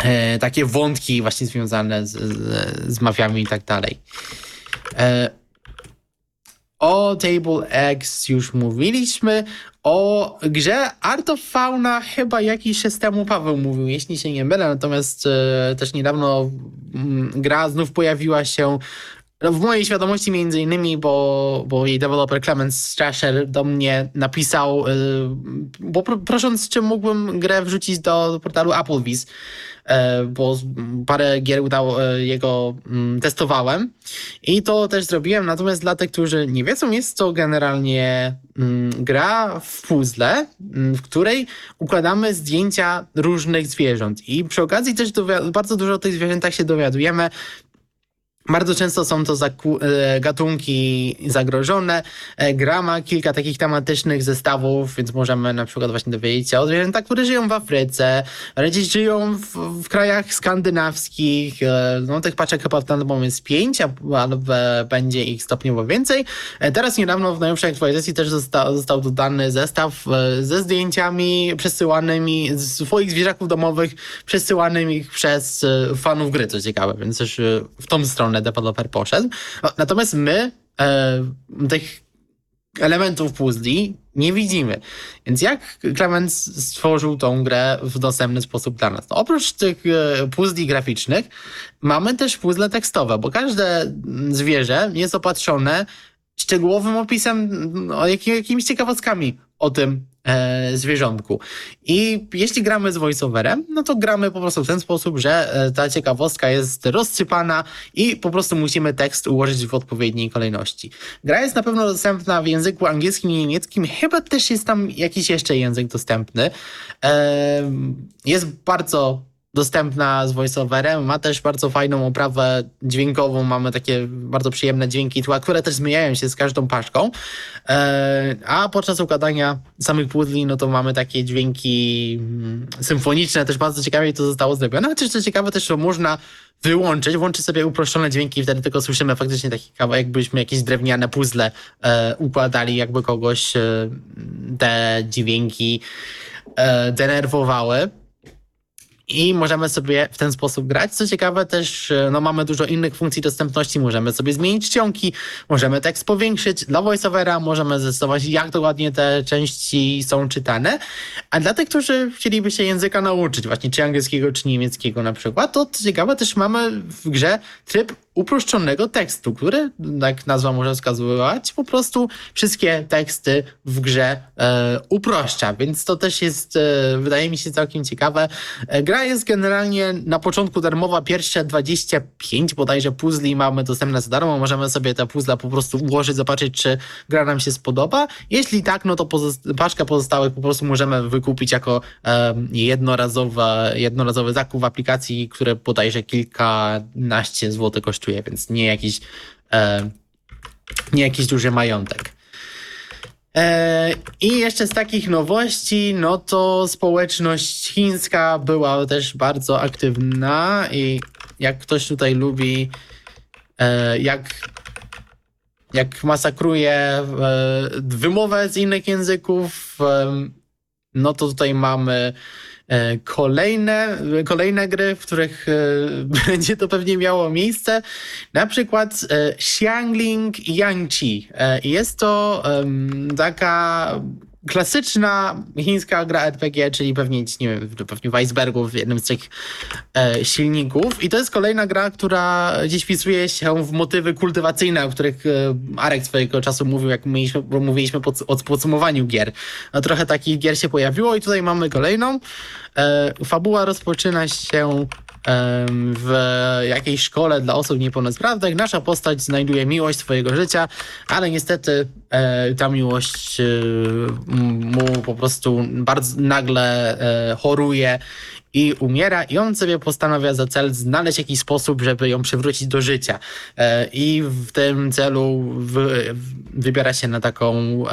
takie wątki właśnie związane z mafiami i tak dalej. O Table X już mówiliśmy. O grze Art of Fauna chyba jakiś czas temu Paweł mówił, jeśli się nie mylę, natomiast też niedawno gra znów pojawiła się w mojej świadomości między innymi, bo jej deweloper Clement Strasher do mnie napisał, bo prosząc, czy mógłbym grę wrzucić do portalu Applebee's, bo parę gier jego testowałem i to też zrobiłem, natomiast dla tych, którzy nie wiedzą, jest to generalnie gra w puzzle, w której układamy zdjęcia różnych zwierząt i przy okazji też bardzo dużo o tych zwierzętach się dowiadujemy. Bardzo często są to gatunki zagrożone. Gra ma kilka takich tematycznych zestawów, więc możemy na przykład właśnie dowiedzieć się o zwierzętach, które żyją w Afryce, gdzieś żyją w krajach skandynawskich. No tych paczek chyba w ten moment jest 5, ale będzie ich stopniowo więcej. Teraz niedawno w najnowszej aktualizacji też został dodany zestaw ze zdjęciami przesyłanymi z swoich zwierzaków domowych, przesyłanymi przez fanów gry, co ciekawe, więc też w tą stronę deweloper poszedł. Natomiast my tych elementów puzli nie widzimy. Więc jak Clement stworzył tą grę w dostępny sposób dla nas? No, oprócz tych puzli graficznych mamy też puzzle tekstowe, bo każde zwierzę jest opatrzone szczegółowym opisem, jakimiś ciekawostkami o tym zwierzątku. I jeśli gramy z voiceoverem, no to gramy po prostu w ten sposób, że ta ciekawostka jest rozsypana i po prostu musimy tekst ułożyć w odpowiedniej kolejności. Gra jest na pewno dostępna w języku angielskim i niemieckim. Chyba też jest tam jakiś jeszcze język dostępny. Jest bardzo dostępna z voiceoverem, ma też bardzo fajną oprawę dźwiękową, mamy takie bardzo przyjemne dźwięki tła, które też zmieniają się z każdą paczką, a podczas układania samych puzli, no to mamy takie dźwięki symfoniczne, też bardzo ciekawie to zostało zrobione, a też co ciekawe, też to można włączyć sobie uproszczone dźwięki i wtedy tylko słyszymy faktycznie taki kawałek, jakbyśmy jakieś drewniane puzzle układali, jakby kogoś te dźwięki denerwowały. I możemy sobie w ten sposób grać. Co ciekawe też, no mamy dużo innych funkcji dostępności. Możemy sobie zmienić czcionki, możemy tekst powiększyć. Dla voiceovera możemy zdecydować, jak dokładnie te części są czytane. A dla tych, którzy chcieliby się języka nauczyć, właśnie czy angielskiego, czy niemieckiego na przykład, to co ciekawe też mamy w grze tryb uproszczonego tekstu, który, jak nazwa może wskazywać, po prostu wszystkie teksty w grze uproszcza, więc to też jest, wydaje mi się, całkiem ciekawe. Gra jest generalnie na początku darmowa, pierwsze 25 bodajże puzli mamy dostępne za darmo, możemy sobie te puzzle po prostu ułożyć, zobaczyć, czy gra nam się spodoba. Jeśli tak, no to paczkę pozostałych po prostu możemy wykupić jako jednorazowy zakup w aplikacji, które bodajże kilkanaście złotych kosztuje, więc nie jakiś duży majątek. I jeszcze z takich nowości, no to społeczność chińska była też bardzo aktywna i jak ktoś tutaj lubi, jak masakruje wymowę z innych języków, no to tutaj mamy kolejne gry, w których będzie to pewnie miało miejsce. Na przykład Xiangling Yangqi. Jest to taka klasyczna chińska gra RPG, czyli pewnie, nie wiem, pewnie w Icebergu w jednym z tych silników. I to jest kolejna gra, która gdzieś wpisuje się w motywy kultywacyjne, o których Arek swojego czasu mówił, jak mówiliśmy o podsumowaniu gier. No, trochę takich gier się pojawiło i tutaj mamy kolejną. Fabuła rozpoczyna się w jakiejś szkole dla osób niepełnosprawnych. Nasza postać znajduje miłość swojego życia, ale niestety ta miłość mu po prostu bardzo nagle choruje i umiera i on sobie postanawia za cel znaleźć jakiś sposób, żeby ją przywrócić do życia. I w tym celu wybiera się na taką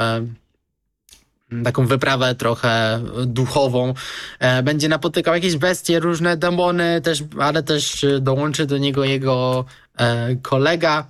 wyprawę trochę duchową. Będzie napotykał jakieś bestie, różne demony, ale też dołączy do niego jego kolega,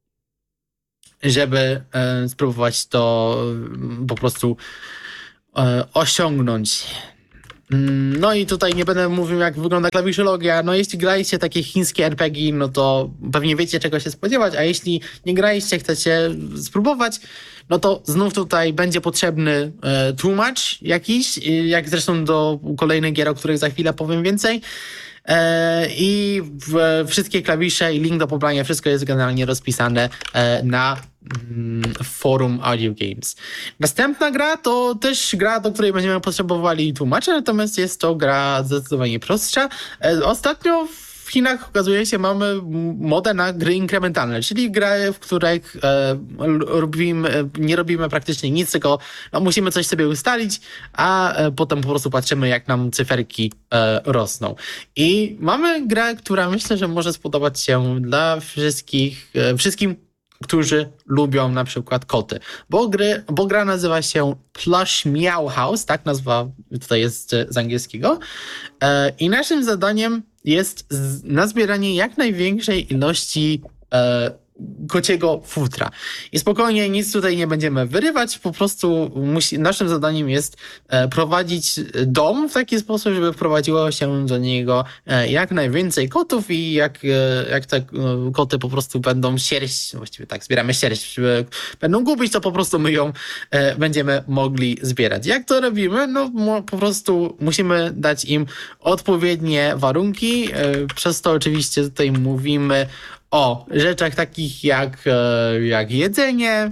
żeby spróbować to po prostu osiągnąć. No i tutaj nie będę mówił, jak wygląda klawiszologia. No jeśli graliście takie chińskie RPG, no to pewnie wiecie, czego się spodziewać, a jeśli nie graliście, chcecie spróbować, no to znów tutaj będzie potrzebny tłumacz jakiś, jak zresztą do kolejnych gier, o których za chwilę powiem więcej. I wszystkie klawisze i link do pobrania, wszystko jest generalnie rozpisane na forum Audio Games. Następna gra to też gra, do której będziemy potrzebowali tłumacza, natomiast jest to gra zdecydowanie prostsza. Ostatnio w Chinach, okazuje się, mamy modę na gry inkrementalne, czyli gry, w których nie robimy praktycznie nic, tylko musimy coś sobie ustalić, a potem po prostu patrzymy, jak nam cyferki rosną. I mamy grę, która myślę, że może spodobać się dla wszystkim, którzy lubią na przykład koty. Bo gra nazywa się Plush Meow House, tak nazwa tutaj jest z angielskiego. I naszym zadaniem jest nazbieranie jak największej ilości kociego futra. I spokojnie, nic tutaj nie będziemy wyrywać, po prostu naszym zadaniem jest prowadzić dom w taki sposób, żeby wprowadziło się do niego jak najwięcej kotów i jak te koty po prostu będą sierść, właściwie tak, zbieramy sierść, będą gubić, to po prostu my ją będziemy mogli zbierać. Jak to robimy? No po prostu musimy dać im odpowiednie warunki, przez to oczywiście tutaj mówimy o rzeczach takich jak jedzenie,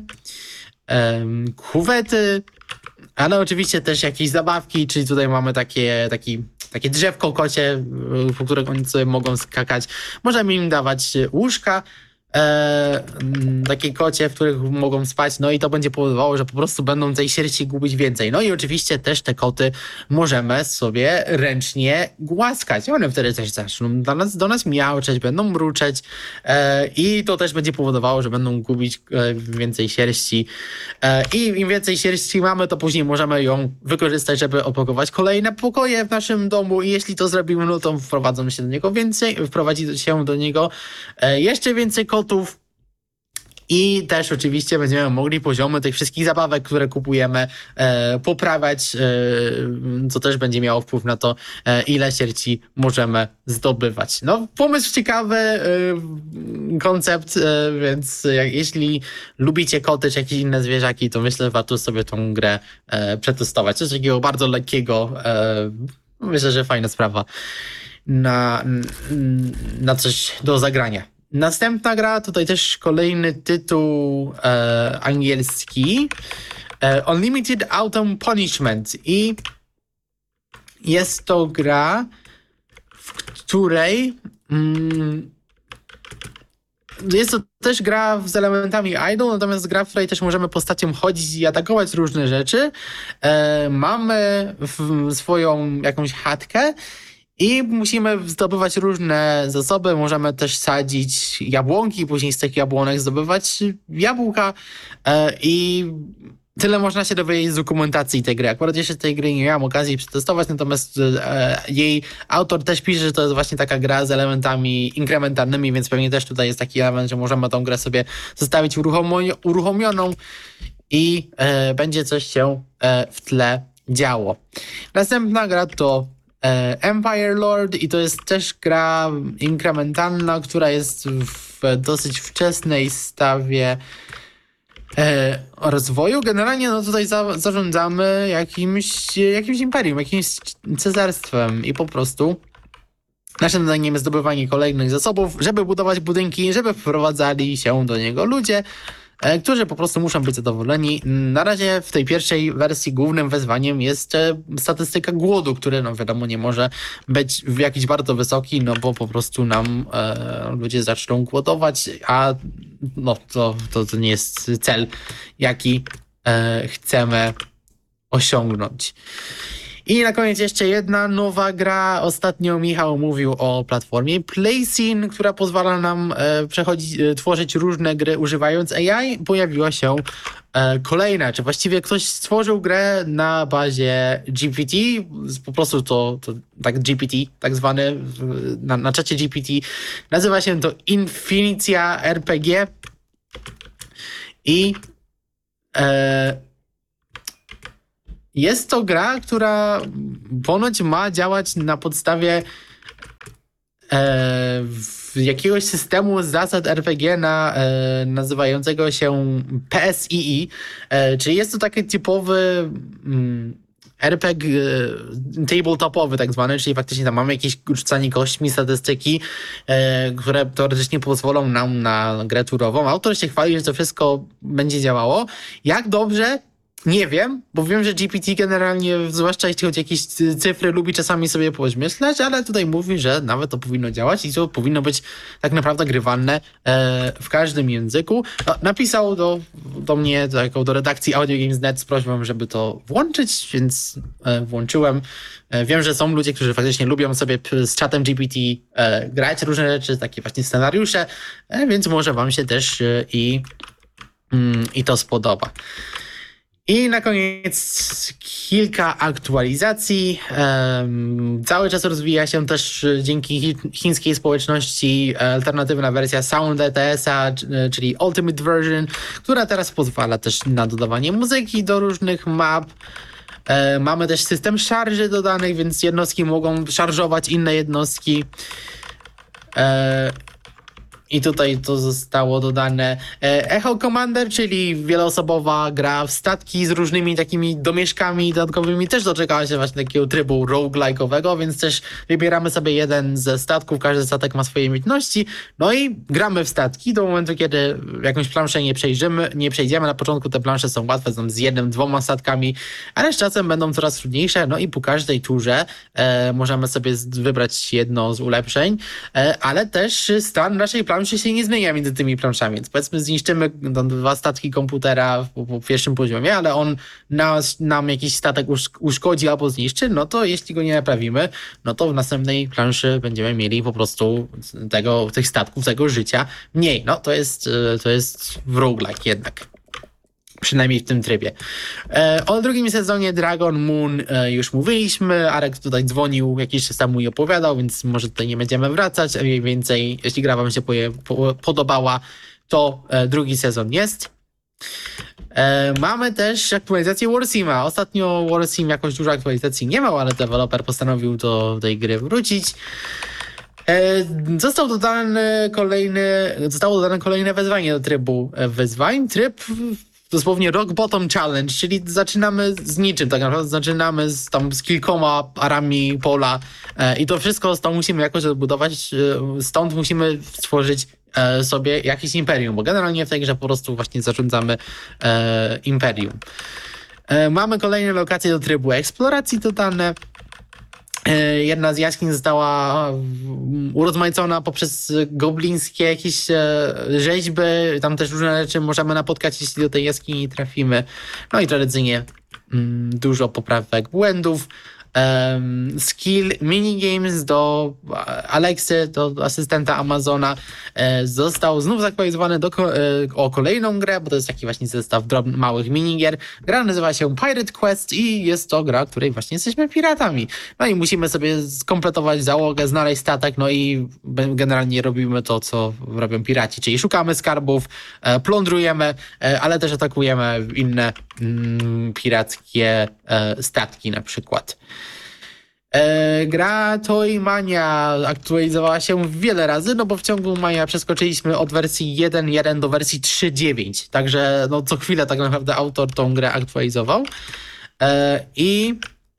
kuwety, ale oczywiście też jakieś zabawki, czyli tutaj mamy takie drzewko kocie, po którym oni sobie mogą skakać. Możemy im dawać łóżka, takie kocie, w których mogą spać, no i to będzie powodowało, że po prostu będą tej sierści gubić więcej. No i oczywiście też te koty możemy sobie ręcznie głaskać. One wtedy też zaczną do nas miauczeć, będą mruczeć i to też będzie powodowało, że będą gubić więcej sierści. I im więcej sierści mamy, to później możemy ją wykorzystać, żeby opakować kolejne pokoje w naszym domu i jeśli to zrobimy, no to wprowadzi się do niego jeszcze więcej kotów. I też oczywiście będziemy mogli poziomy tych wszystkich zabawek, które kupujemy, poprawiać, co też będzie miało wpływ na to, ile sierci możemy zdobywać. No, pomysł ciekawy, koncept, więc jeśli lubicie koty czy jakieś inne zwierzaki, to myślę, że warto sobie tą grę przetestować. Coś takiego bardzo lekkiego, myślę, że fajna sprawa na coś do zagrania. Następna gra, tutaj też kolejny tytuł angielski, Unlimited Autumn Punishment i jest to gra, w której jest to też gra z elementami idle, natomiast gra, w której też możemy postacią chodzić i atakować różne rzeczy. Mamy swoją jakąś chatkę i musimy zdobywać różne zasoby, możemy też sadzić jabłonki, później z tych jabłonek zdobywać jabłka i tyle można się dowiedzieć z dokumentacji tej gry. Akurat jeszcze tej gry nie miałem okazji przetestować, natomiast jej autor też pisze, że to jest właśnie taka gra z elementami inkrementalnymi, więc pewnie też tutaj jest taki element, że możemy tą grę sobie zostawić uruchomioną i będzie coś się w tle działo. Następna gra to Empire Lord i to jest też gra inkrementalna, która jest w dosyć wczesnej stawie rozwoju. Generalnie no tutaj zarządzamy jakimś imperium, jakimś cesarstwem i po prostu naszym zadaniem jest zdobywanie kolejnych zasobów, żeby budować budynki, żeby wprowadzali się do niego ludzie, którzy po prostu muszą być zadowoleni. Na razie w tej pierwszej wersji głównym wyzwaniem jest statystyka głodu, który no wiadomo nie może być jakiś bardzo wysoki, no bo po prostu nam ludzie zaczną głodować, a no to nie jest cel, jaki chcemy osiągnąć. I na koniec jeszcze jedna nowa gra. Ostatnio Michał mówił o platformie PlayScene, która pozwala nam tworzyć różne gry używając AI. Pojawiła się kolejna, czy właściwie ktoś stworzył grę na bazie GPT, po prostu to tak GPT, tak zwany na czacie GPT. Nazywa się to Infinitia RPG i jest to gra, która ponoć ma działać na podstawie jakiegoś systemu zasad RPG nazywającego się PSII, czyli jest to taki typowy RPG tabletopowy tak zwany, czyli faktycznie tam mamy jakieś rzucanie kośćmi, statystyki, które teoretycznie pozwolą nam na grę turową. Autor się chwali, że to wszystko będzie działało. Jak dobrze? Nie wiem, bo wiem, że GPT generalnie, zwłaszcza jeśli chodzi o jakieś cyfry, lubi czasami sobie pośmieslać, ale tutaj mówi, że nawet to powinno działać i to powinno być tak naprawdę grywalne w każdym języku. No, napisał do mnie, do redakcji Audio Games.net z prośbą, żeby to włączyć, więc włączyłem. Wiem, że są ludzie, którzy faktycznie lubią sobie z czatem GPT grać różne rzeczy, takie właśnie scenariusze, więc może wam się też i to spodoba. I na koniec kilka aktualizacji. Cały czas rozwija się też dzięki chińskiej społeczności alternatywna wersja Sound ETS-a, czyli Ultimate Version, która teraz pozwala też na dodawanie muzyki do różnych map. Mamy też system szarży dodanych, więc jednostki mogą szarżować inne jednostki. I tutaj to zostało dodane. Echo Commander, czyli wieloosobowa gra w statki z różnymi takimi domieszkami dodatkowymi, też doczekała się właśnie takiego trybu roguelike'owego, więc też wybieramy sobie jeden ze statków, każdy statek ma swoje umiejętności, no i gramy w statki do momentu, kiedy jakąś planszę nie przejdziemy. Na początku te plansze są łatwe, są z jednym, dwoma statkami, ale z czasem będą coraz trudniejsze, no i po każdej turze możemy sobie wybrać jedno z ulepszeń, ale też stan naszej planszy się nie zmienia między tymi planszami, więc powiedzmy zniszczymy dwa statki komputera po pierwszym poziomie, ale on nam jakiś statek uszkodzi albo zniszczy, no to jeśli go nie naprawimy, no to w następnej planszy będziemy mieli po prostu tych statków, tego życia mniej. No to jest w roguelike jednak. Przynajmniej w tym trybie. O drugim sezonie Dragon Moon już mówiliśmy. Arek tutaj dzwonił jakiś czas temu i opowiadał, więc może tutaj nie będziemy wracać. Mniej więcej, jeśli gra wam się podobała, to drugi sezon jest. Mamy też aktualizację Warsima. Ostatnio Warsim jakoś dużo aktualizacji nie miał, ale deweloper postanowił do tej gry wrócić. Zostało dodane kolejne wezwanie do trybu wyzwań. Tryb dosłownie Rock Bottom Challenge, czyli zaczynamy z niczym, tak naprawdę zaczynamy z kilkoma arami pola i to wszystko stąd musimy jakoś odbudować, stąd musimy stworzyć sobie jakieś imperium, bo generalnie w tej grze po prostu właśnie zarządzamy imperium. Mamy kolejne lokacje do trybu eksploracji dodane. Jedna z jaskiń została urozmaicona poprzez goblińskie jakieś rzeźby. Tam też różne rzeczy możemy napotkać, jeśli do tej jaskini trafimy. No i tradycyjnie dużo poprawek błędów. Skill minigames do Alexy, do asystenta Amazona, został znów zaktualizowany o kolejną grę, bo to jest taki właśnie zestaw małych minigier. Gra nazywa się Pirate Quest i jest to gra, w której właśnie jesteśmy piratami. No i musimy sobie skompletować załogę, znaleźć statek, no i generalnie robimy to, co robią piraci, czyli szukamy skarbów, plądrujemy, ale też atakujemy inne pirackie statki na przykład. Gra Toy Mania aktualizowała się wiele razy, no bo w ciągu maja przeskoczyliśmy od wersji 1.1 do wersji 3.9, także no co chwilę tak naprawdę autor tą grę aktualizował. I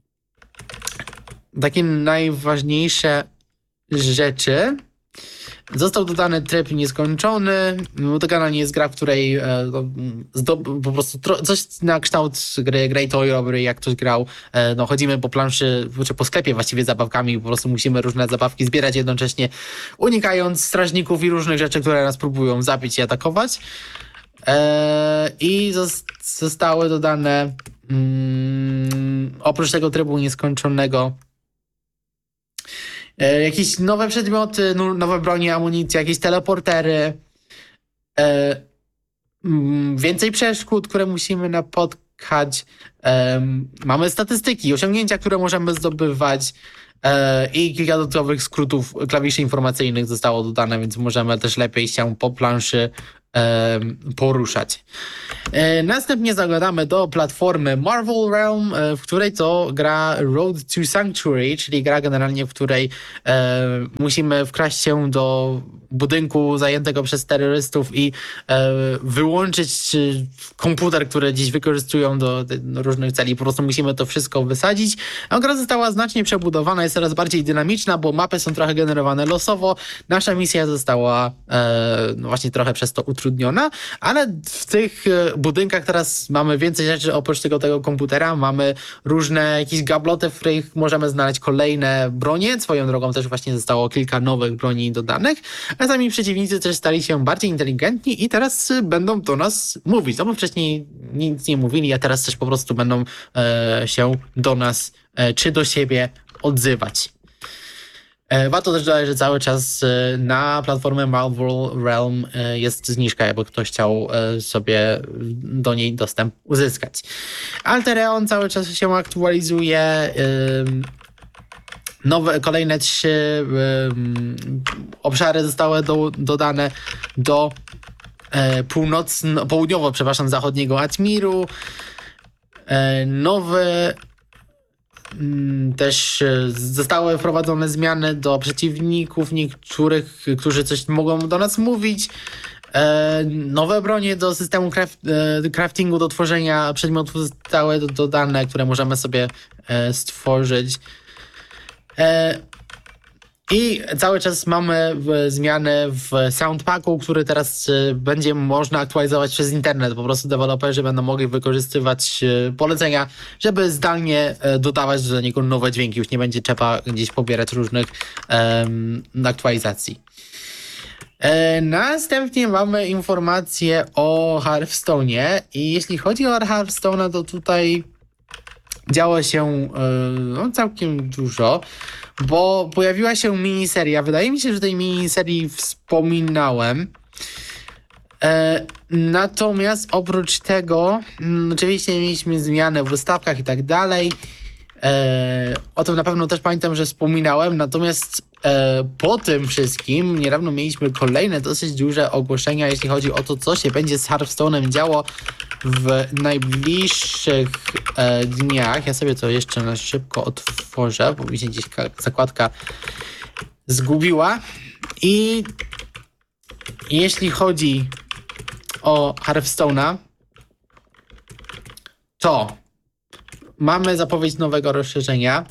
takie najważniejsze rzeczy. Został dodany tryb nieskończony. To generalnie jest gra, w której po prostu coś na kształt gry Great Toy Robbery, jak ktoś grał. No, chodzimy po planszy, czy po sklepie właściwie z zabawkami, po prostu musimy różne zabawki zbierać jednocześnie, unikając strażników i różnych rzeczy, które nas próbują zabić i atakować. I zostały dodane oprócz tego trybu nieskończonego jakieś nowe przedmioty, nowe bronie, amunicja, jakieś teleportery, więcej przeszkód, które musimy napotkać, mamy statystyki, osiągnięcia, które możemy zdobywać i kilka dodatkowych skrótów klawiszy informacyjnych zostało dodane, więc możemy też lepiej się po planszy poruszać. Następnie zaglądamy do platformy Marvel Realm, w której to gra Road to Sanctuary, czyli gra generalnie, w której musimy wkraść się do budynku zajętego przez terrorystów i wyłączyć komputer, który dziś wykorzystują do różnych celi. Po prostu musimy to wszystko wysadzić. A gra została znacznie przebudowana, jest coraz bardziej dynamiczna, bo mapy są trochę generowane losowo. Nasza misja została właśnie trochę przez to utrudniona, ale w tych budynkach teraz mamy więcej rzeczy oprócz tego komputera. Mamy różne jakieś gabloty, w których możemy znaleźć kolejne bronie. Swoją drogą też właśnie zostało kilka nowych broni dodanych, a sami przeciwnicy też stali się bardziej inteligentni i teraz będą do nas mówić. No bo wcześniej nic nie mówili, a teraz też po prostu będą się do nas czy do siebie odzywać. Warto też dodać, że cały czas na platformę Marvel Realm jest zniżka, jakby ktoś chciał sobie do niej dostęp uzyskać. Alterion cały czas się aktualizuje. Kolejne 3 obszary zostały dodane do południowo-zachodniego Atmiru. Też zostały wprowadzone zmiany do przeciwników niektórych, którzy coś mogą do nas mówić. Nowe bronie do systemu craftingu, do tworzenia przedmiotów zostały dodane, które możemy sobie stworzyć. I cały czas mamy zmiany w Soundpacku, który teraz będzie można aktualizować przez internet. Po prostu deweloperzy będą mogli wykorzystywać polecenia, żeby zdalnie dodawać do niego nowe dźwięki. Już nie będzie trzeba gdzieś pobierać różnych aktualizacji. Następnie mamy informacje o Hearthstone'ie i jeśli chodzi o Hearthstone'a, to tutaj działo się całkiem dużo, bo pojawiła się miniseria. Wydaje mi się, że tej miniserii wspominałem. Natomiast oprócz tego oczywiście mieliśmy zmiany w ustawkach i tak dalej. O tym na pewno też pamiętam, że wspominałem. Natomiast po tym wszystkim niedawno mieliśmy kolejne dosyć duże ogłoszenia, jeśli chodzi o to, co się będzie z Hearthstone'em działo w najbliższych dniach. Ja sobie to jeszcze na szybko otworzę, bo mi się gdzieś zakładka zgubiła. I jeśli chodzi o Hearthstone'a, to mamy zapowiedź nowego rozszerzenia.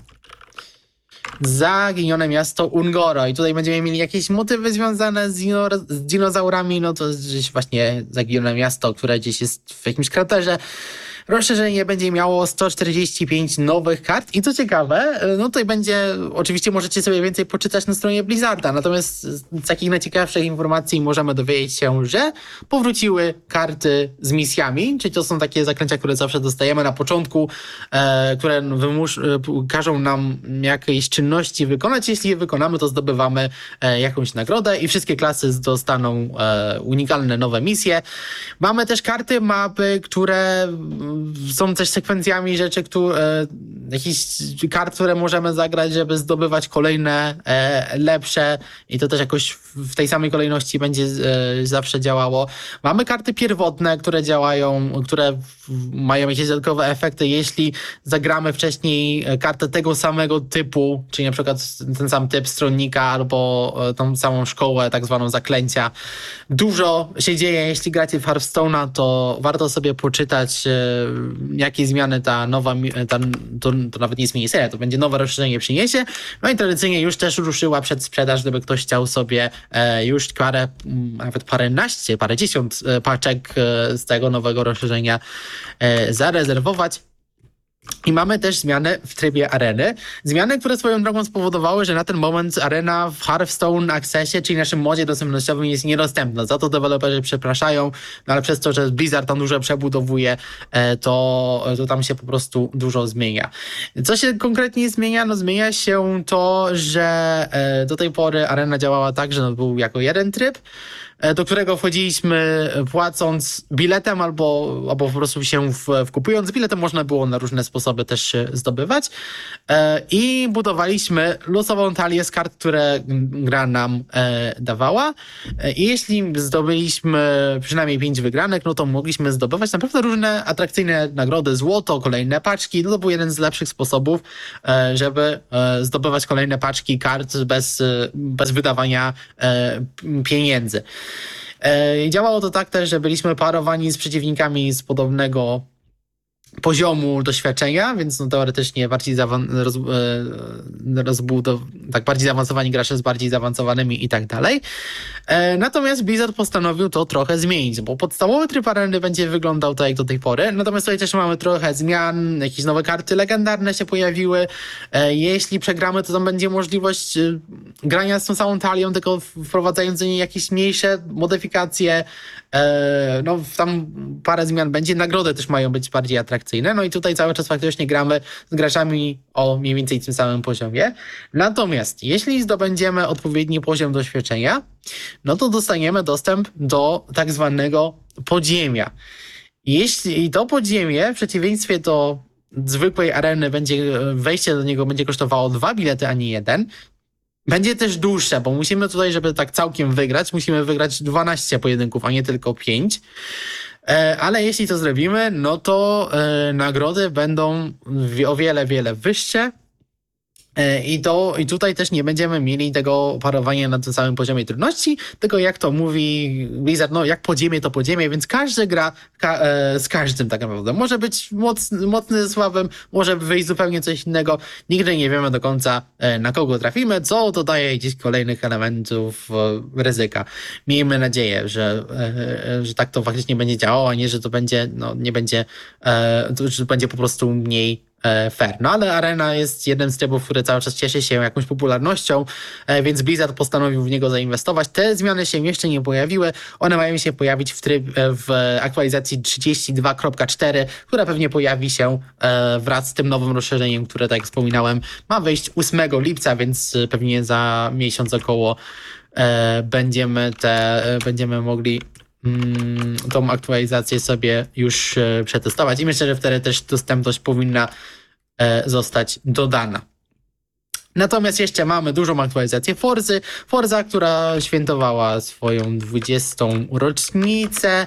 Zaginione miasto Ungoro. I tutaj będziemy mieli jakieś motywy związane z dinozaurami. No to gdzieś właśnie zaginione miasto, które gdzieś jest w jakimś kraterze. Rozszerzenie będzie miało 145 nowych kart i co ciekawe, no tutaj będzie, oczywiście możecie sobie więcej poczytać na stronie Blizzarda, natomiast z takich najciekawszych informacji możemy dowiedzieć się, że powróciły karty z misjami, czyli to są takie zaklęcia, które zawsze dostajemy na początku, które każą nam jakieś czynności wykonać. Jeśli je wykonamy, to zdobywamy jakąś nagrodę i wszystkie klasy dostaną unikalne nowe misje. Mamy też karty, mapy, które są też sekwencjami rzeczy, jakichś kart, które możemy zagrać, żeby zdobywać kolejne lepsze i to też jakoś w tej samej kolejności będzie zawsze działało. Mamy karty pierwotne, które działają, które mają jakieś dodatkowe efekty, jeśli zagramy wcześniej kartę tego samego typu, czyli na przykład ten sam typ stronnika albo tą samą szkołę tak zwaną zaklęcia. Dużo się dzieje, jeśli gracie w Hearthstone'a, to warto sobie poczytać, jakie zmiany ta nowa, to nawet nie jest miniseria, to będzie nowe rozszerzenie przyniesie. No i tradycyjnie już też ruszyła przedsprzedaż, gdyby ktoś chciał sobie już nawet parędziesiąt paczek z tego nowego rozszerzenia zarezerwować. I mamy też zmiany w trybie areny. Zmiany, które swoją drogą spowodowały, że na ten moment arena w Hearthstone Accessie, czyli naszym modzie dostępnościowym, jest niedostępna. Za to deweloperzy przepraszają, no ale przez to, że Blizzard tam dużo przebudowuje, to tam się po prostu dużo zmienia. Co się konkretnie zmienia? No zmienia się to, że do tej pory arena działała tak, że był jako jeden tryb, do którego wchodziliśmy płacąc biletem albo po prostu się wkupując biletem. Można było na różne sposoby też się zdobywać. I budowaliśmy losową talię z kart, które gra nam dawała. I jeśli zdobyliśmy przynajmniej 5 wygranek, no to mogliśmy zdobywać naprawdę różne atrakcyjne nagrody, złoto, kolejne paczki. No to był jeden z lepszych sposobów, żeby zdobywać kolejne paczki kart bez wydawania pieniędzy. Działało to tak też, że byliśmy parowani z przeciwnikami z podobnego poziomu doświadczenia, więc no teoretycznie bardziej bardziej zaawansowani gracze z bardziej zaawansowanymi i tak dalej. Natomiast Blizzard postanowił to trochę zmienić, bo podstawowy tryb areny będzie wyglądał tak jak do tej pory, natomiast tutaj też mamy trochę zmian, jakieś nowe karty legendarne się pojawiły. Jeśli przegramy, to tam będzie możliwość grania z tą samą talią, tylko wprowadzając do niej jakieś mniejsze modyfikacje. No tam parę zmian będzie, nagrody też mają być bardziej atrakcyjne, no i tutaj cały czas faktycznie gramy z graczami o mniej więcej tym samym poziomie. Natomiast jeśli zdobędziemy odpowiedni poziom doświadczenia, no to dostaniemy dostęp do tak zwanego podziemia. I to podziemie w przeciwieństwie do zwykłej areny wejście do niego będzie kosztowało 2 bilety, a nie 1. Będzie też dłuższe, bo musimy tutaj, żeby tak całkiem wygrać, musimy wygrać 12 pojedynków, a nie tylko 5. Ale jeśli to zrobimy, no to nagrody będą o wiele, wiele wyższe. I tutaj też nie będziemy mieli tego parowania na tym samym poziomie trudności, tylko jak to mówi Blizzard, no jak podziemie to podziemie, więc każdy gra z każdym tak naprawdę. Może być mocny ze słabym, może wyjść zupełnie coś innego. Nigdy nie wiemy do końca na kogo trafimy, co dodaje gdzieś kolejnych elementów ryzyka. Miejmy nadzieję, że tak to faktycznie będzie działało, a nie, że to będzie, no nie będzie, że będzie po prostu mniej fair. No ale arena jest jednym z trybów, który cały czas cieszy się jakąś popularnością, więc Blizzard postanowił w niego zainwestować. Te zmiany się jeszcze nie pojawiły. One mają się pojawić w aktualizacji 32.4, która pewnie pojawi się wraz z tym nowym rozszerzeniem, które, tak jak wspominałem, ma wejść 8 lipca, więc pewnie za miesiąc około będziemy mogli tą aktualizację sobie już przetestować i myślę, że wtedy też dostępność powinna zostać dodana. Natomiast jeszcze mamy dużą aktualizację Forzy. Forza, która świętowała swoją 20. rocznicę.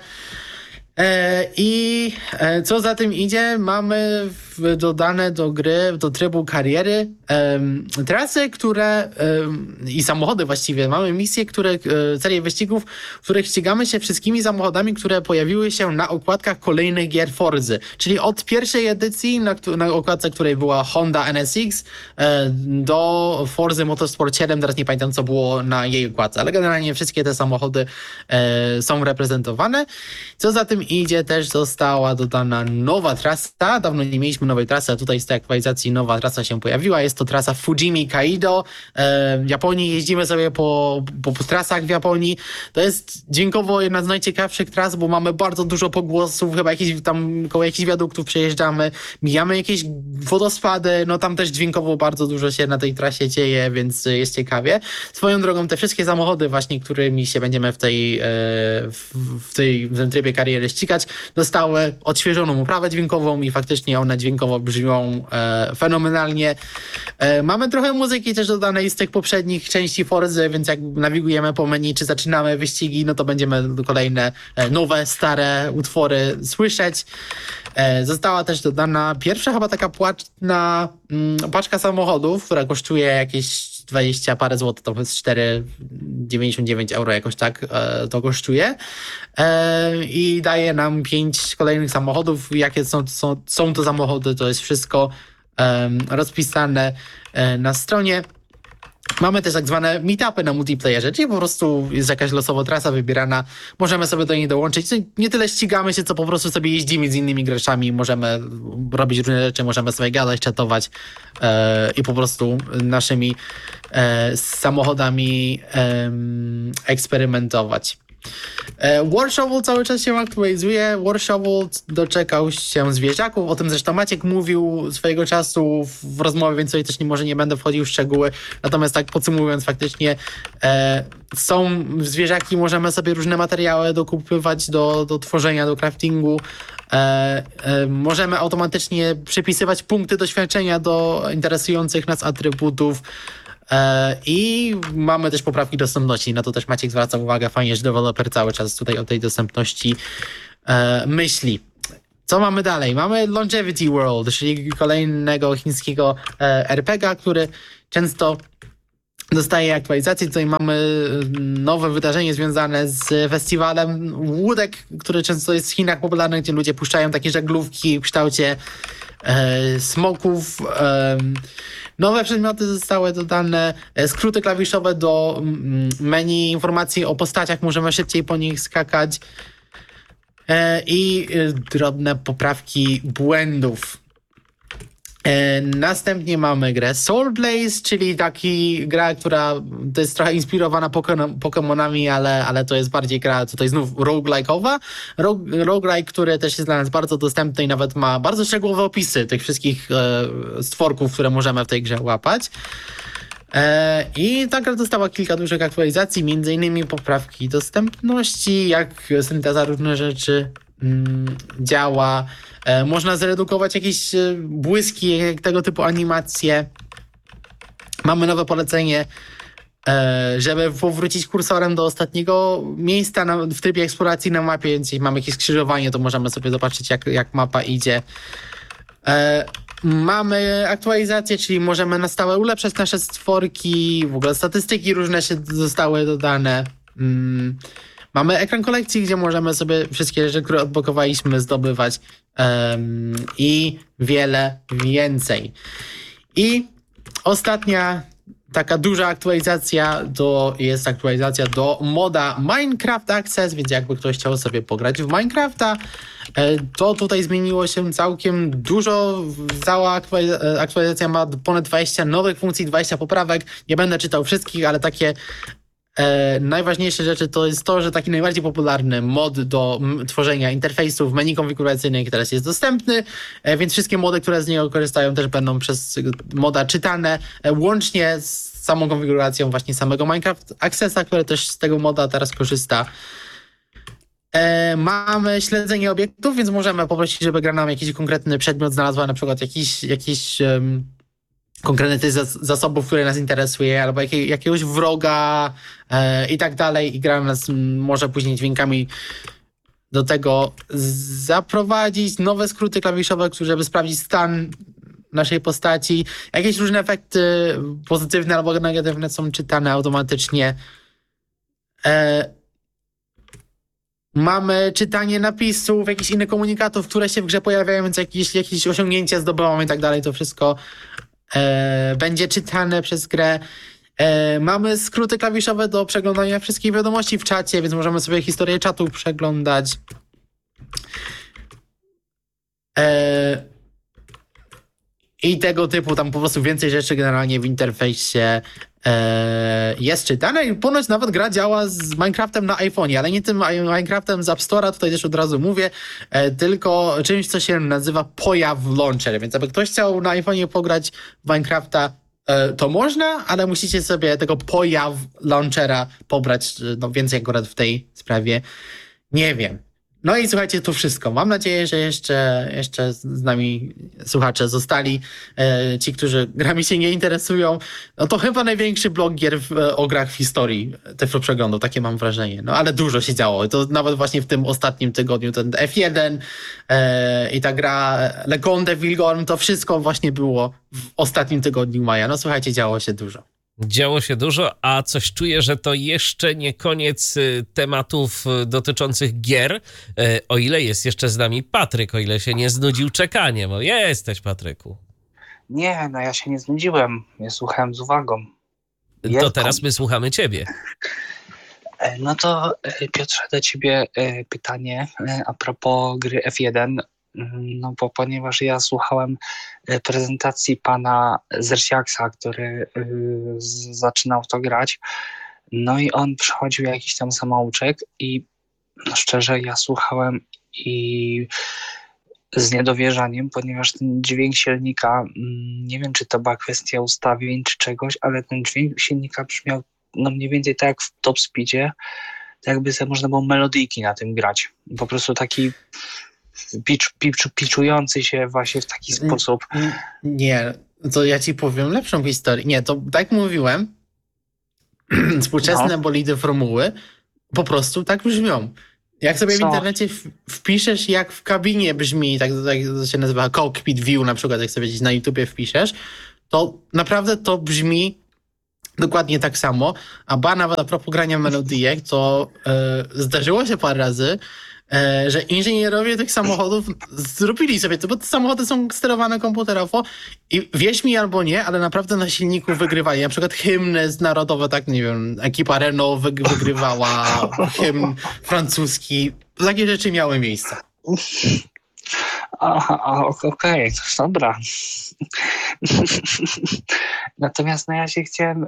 I co za tym idzie, mamy dodane do gry, do trybu kariery trasy, które i samochody właściwie. Mamy misje, serię wyścigów, w których ścigamy się wszystkimi samochodami, które pojawiły się na okładkach kolejnych gier Forzy. Czyli od pierwszej edycji, na okładce której była Honda NSX, do Forzy Motorsport 7, teraz nie pamiętam co było na jej okładce, ale generalnie wszystkie te samochody są reprezentowane. Co za tym idzie, też została dodana nowa trasa. Dawno nie mieliśmy nowej trasy, a tutaj z tej aktualizacji nowa trasa się pojawiła. Jest to trasa Fujimi Kaido. W Japonii jeździmy sobie po trasach w Japonii. To jest dźwiękowo jedna z najciekawszych tras, bo mamy bardzo dużo pogłosów, chyba koło jakichś wiaduktów przejeżdżamy, mijamy jakieś wodospady, no tam też dźwiękowo bardzo dużo się na tej trasie dzieje, więc jest ciekawie. Swoją drogą te wszystkie samochody właśnie, którymi się będziemy w tym trybie kariery ścigać, dostały odświeżoną uprawę dźwiękową i faktycznie one dźwiękowo brzmią fenomenalnie. Mamy trochę muzyki też dodanej z tych poprzednich części Forzy, więc jak nawigujemy po menu, czy zaczynamy wyścigi, no to będziemy kolejne nowe, stare utwory słyszeć. Została też dodana pierwsza chyba taka płatna paczka samochodów, która kosztuje jakieś 20 parę złotych, to jest 4,99 euro jakoś tak to kosztuje i daje nam 5 kolejnych samochodów. Jakie są to samochody, to jest wszystko rozpisane na stronie. Mamy też tak zwane meetupy na multiplayerze, czyli po prostu jest jakaś losowo trasa wybierana, możemy sobie do niej dołączyć. Nie tyle ścigamy się, co po prostu sobie jeździmy z innymi graczami, możemy robić różne rzeczy, możemy sobie gadać, czatować i po prostu naszymi samochodami eksperymentować. War Shovel cały czas się aktualizuje. War Shovel doczekał się zwierzaków, o tym zresztą Maciek mówił swojego czasu w rozmowie, więc tutaj też może nie będę wchodził w szczegóły. Natomiast tak podsumowując, faktycznie są zwierzaki, możemy sobie różne materiały dokupywać do tworzenia, do craftingu. Możemy automatycznie przypisywać punkty doświadczenia do interesujących nas atrybutów. I mamy też poprawki dostępności. Na to też Maciek zwraca uwagę. Fajnie, że deweloper cały czas tutaj o tej dostępności myśli. Co mamy dalej? Mamy Longevity World, czyli kolejnego chińskiego RPG, który często dostaje aktualizację. Tutaj mamy nowe wydarzenie związane z festiwalem łódek, który często jest w Chinach popularny, gdzie ludzie puszczają takie żaglówki w kształcie smoków. Nowe przedmioty zostały dodane, skróty klawiszowe do menu, informacji o postaciach, możemy szybciej po nich skakać i drobne poprawki błędów. Następnie mamy grę Soul Blaze, czyli taki gra, która to jest trochę inspirowana Pokemonami, ale to jest bardziej gra tutaj znów roguelike'owa. Roguelike, który też jest dla nas bardzo dostępny i nawet ma bardzo szczegółowe opisy tych wszystkich stworków, które możemy w tej grze łapać. I ta gra dostała kilka dużych aktualizacji, między innymi poprawki dostępności, jak synteza różnych rzeczy działa. Można zredukować jakieś błyski, tego typu animacje. Mamy nowe polecenie, żeby powrócić kursorem do ostatniego miejsca w trybie eksploracji na mapie. Jeśli mamy jakieś skrzyżowanie, to możemy sobie zobaczyć, jak mapa idzie. Mamy aktualizację, czyli możemy na stałe ulepszać nasze stworki. W ogóle statystyki różne się zostały dodane. Mamy ekran kolekcji, gdzie możemy sobie wszystkie rzeczy, które odblokowaliśmy, zdobywać i wiele więcej. I ostatnia taka duża aktualizacja to jest aktualizacja do moda Minecraft Access, więc jakby ktoś chciał sobie pograć w Minecrafta, to tutaj zmieniło się całkiem dużo. Cała aktualizacja ma ponad 20 nowych funkcji, 20 poprawek. Nie będę czytał wszystkich, ale takie najważniejsze rzeczy to jest to, że taki najbardziej popularny mod do tworzenia interfejsów, menu konfiguracyjnych teraz jest dostępny, więc wszystkie mody, które z niego korzystają, też będą przez moda czytane, łącznie z samą konfiguracją właśnie samego Minecraft Accessa, które też z tego moda teraz korzysta. Mamy śledzenie obiektów, więc możemy poprosić, żeby gra nam jakiś konkretny przedmiot znalazła, na przykład jakiś konkretny zasobów, które nas interesuje, albo jakiegoś wroga i tak dalej. I gra nas może później dźwiękami do tego zaprowadzić. Nowe skróty klawiszowe, żeby sprawdzić stan naszej postaci. Jakieś różne efekty pozytywne albo negatywne są czytane automatycznie. Mamy czytanie napisów, jakichś innych komunikatów, które się w grze pojawiają, więc jakieś osiągnięcia zdobywamy i tak dalej. To wszystko będzie czytane przez grę. Mamy skróty klawiszowe do przeglądania wszystkich wiadomości w czacie, więc możemy sobie historię czatu przeglądać. I tego typu, tam po prostu więcej rzeczy generalnie w interfejsie jest czytane i ponoć nawet gra działa z Minecraftem na iPhone'ie, ale nie tym Minecraftem z App Store'a, tutaj też od razu mówię, tylko czymś, co się nazywa Pojaw Launcher, więc jakby ktoś chciał na iPhone'ie pograć w Minecrafta, to można, ale musicie sobie tego Pojaw Launchera pobrać, no więcej akurat w tej sprawie nie wiem. No i słuchajcie, to wszystko. Mam nadzieję, że jeszcze z nami słuchacze zostali. Ci, którzy grami się nie interesują. No to chyba największy blog gier o grach w historii Tyflo Przeglądu. Takie mam wrażenie. No ale dużo się działo. To nawet właśnie w tym ostatnim tygodniu. Ten F1 i ta gra Le Conte Wilgorm, to wszystko właśnie było w ostatnim tygodniu maja. No słuchajcie, działo się dużo. Działo się dużo, a coś czuję, że to jeszcze nie koniec tematów dotyczących gier, o ile jest jeszcze z nami Patryk, o ile się nie znudził czekaniem. O, jesteś, Patryku. Nie, no ja się nie znudziłem. Ja słuchałem z uwagą. To teraz my słuchamy ciebie. No to Piotrze, do ciebie pytanie a propos gry F1. No bo ponieważ ja słuchałem prezentacji pana Zersiaksa, który zaczynał w to grać, no i on przechodził jakiś tam samouczek i no szczerze ja słuchałem i z niedowierzaniem, ponieważ ten dźwięk silnika, nie wiem czy to była kwestia ustawień czy czegoś, ale ten dźwięk silnika brzmiał no mniej więcej tak jak w Top Speedzie, tak jakby sobie można było melodyjki na tym grać. Po prostu taki piczujący się właśnie w taki sposób. Nie, to ja ci powiem lepszą historię. Nie, to tak mówiłem, współczesne bolidy formuły po prostu tak brzmią. Jak sobie w internecie wpiszesz, jak w kabinie brzmi, tak to się nazywa cockpit view, na przykład jak sobie gdzieś na YouTubie wpiszesz, to naprawdę to brzmi dokładnie tak samo. A nawet a propos grania melodyjek, to zdarzyło się parę razy, że inżynierowie tych samochodów zrobili sobie to, bo te samochody są sterowane komputerowo i wierz mi albo nie, ale naprawdę na silniku wygrywali. Na przykład hymny narodowe, tak nie wiem, ekipa Renault wygrywała, hymn francuski. Takie rzeczy miały miejsce. Okej, dobra. Natomiast ja się chciałem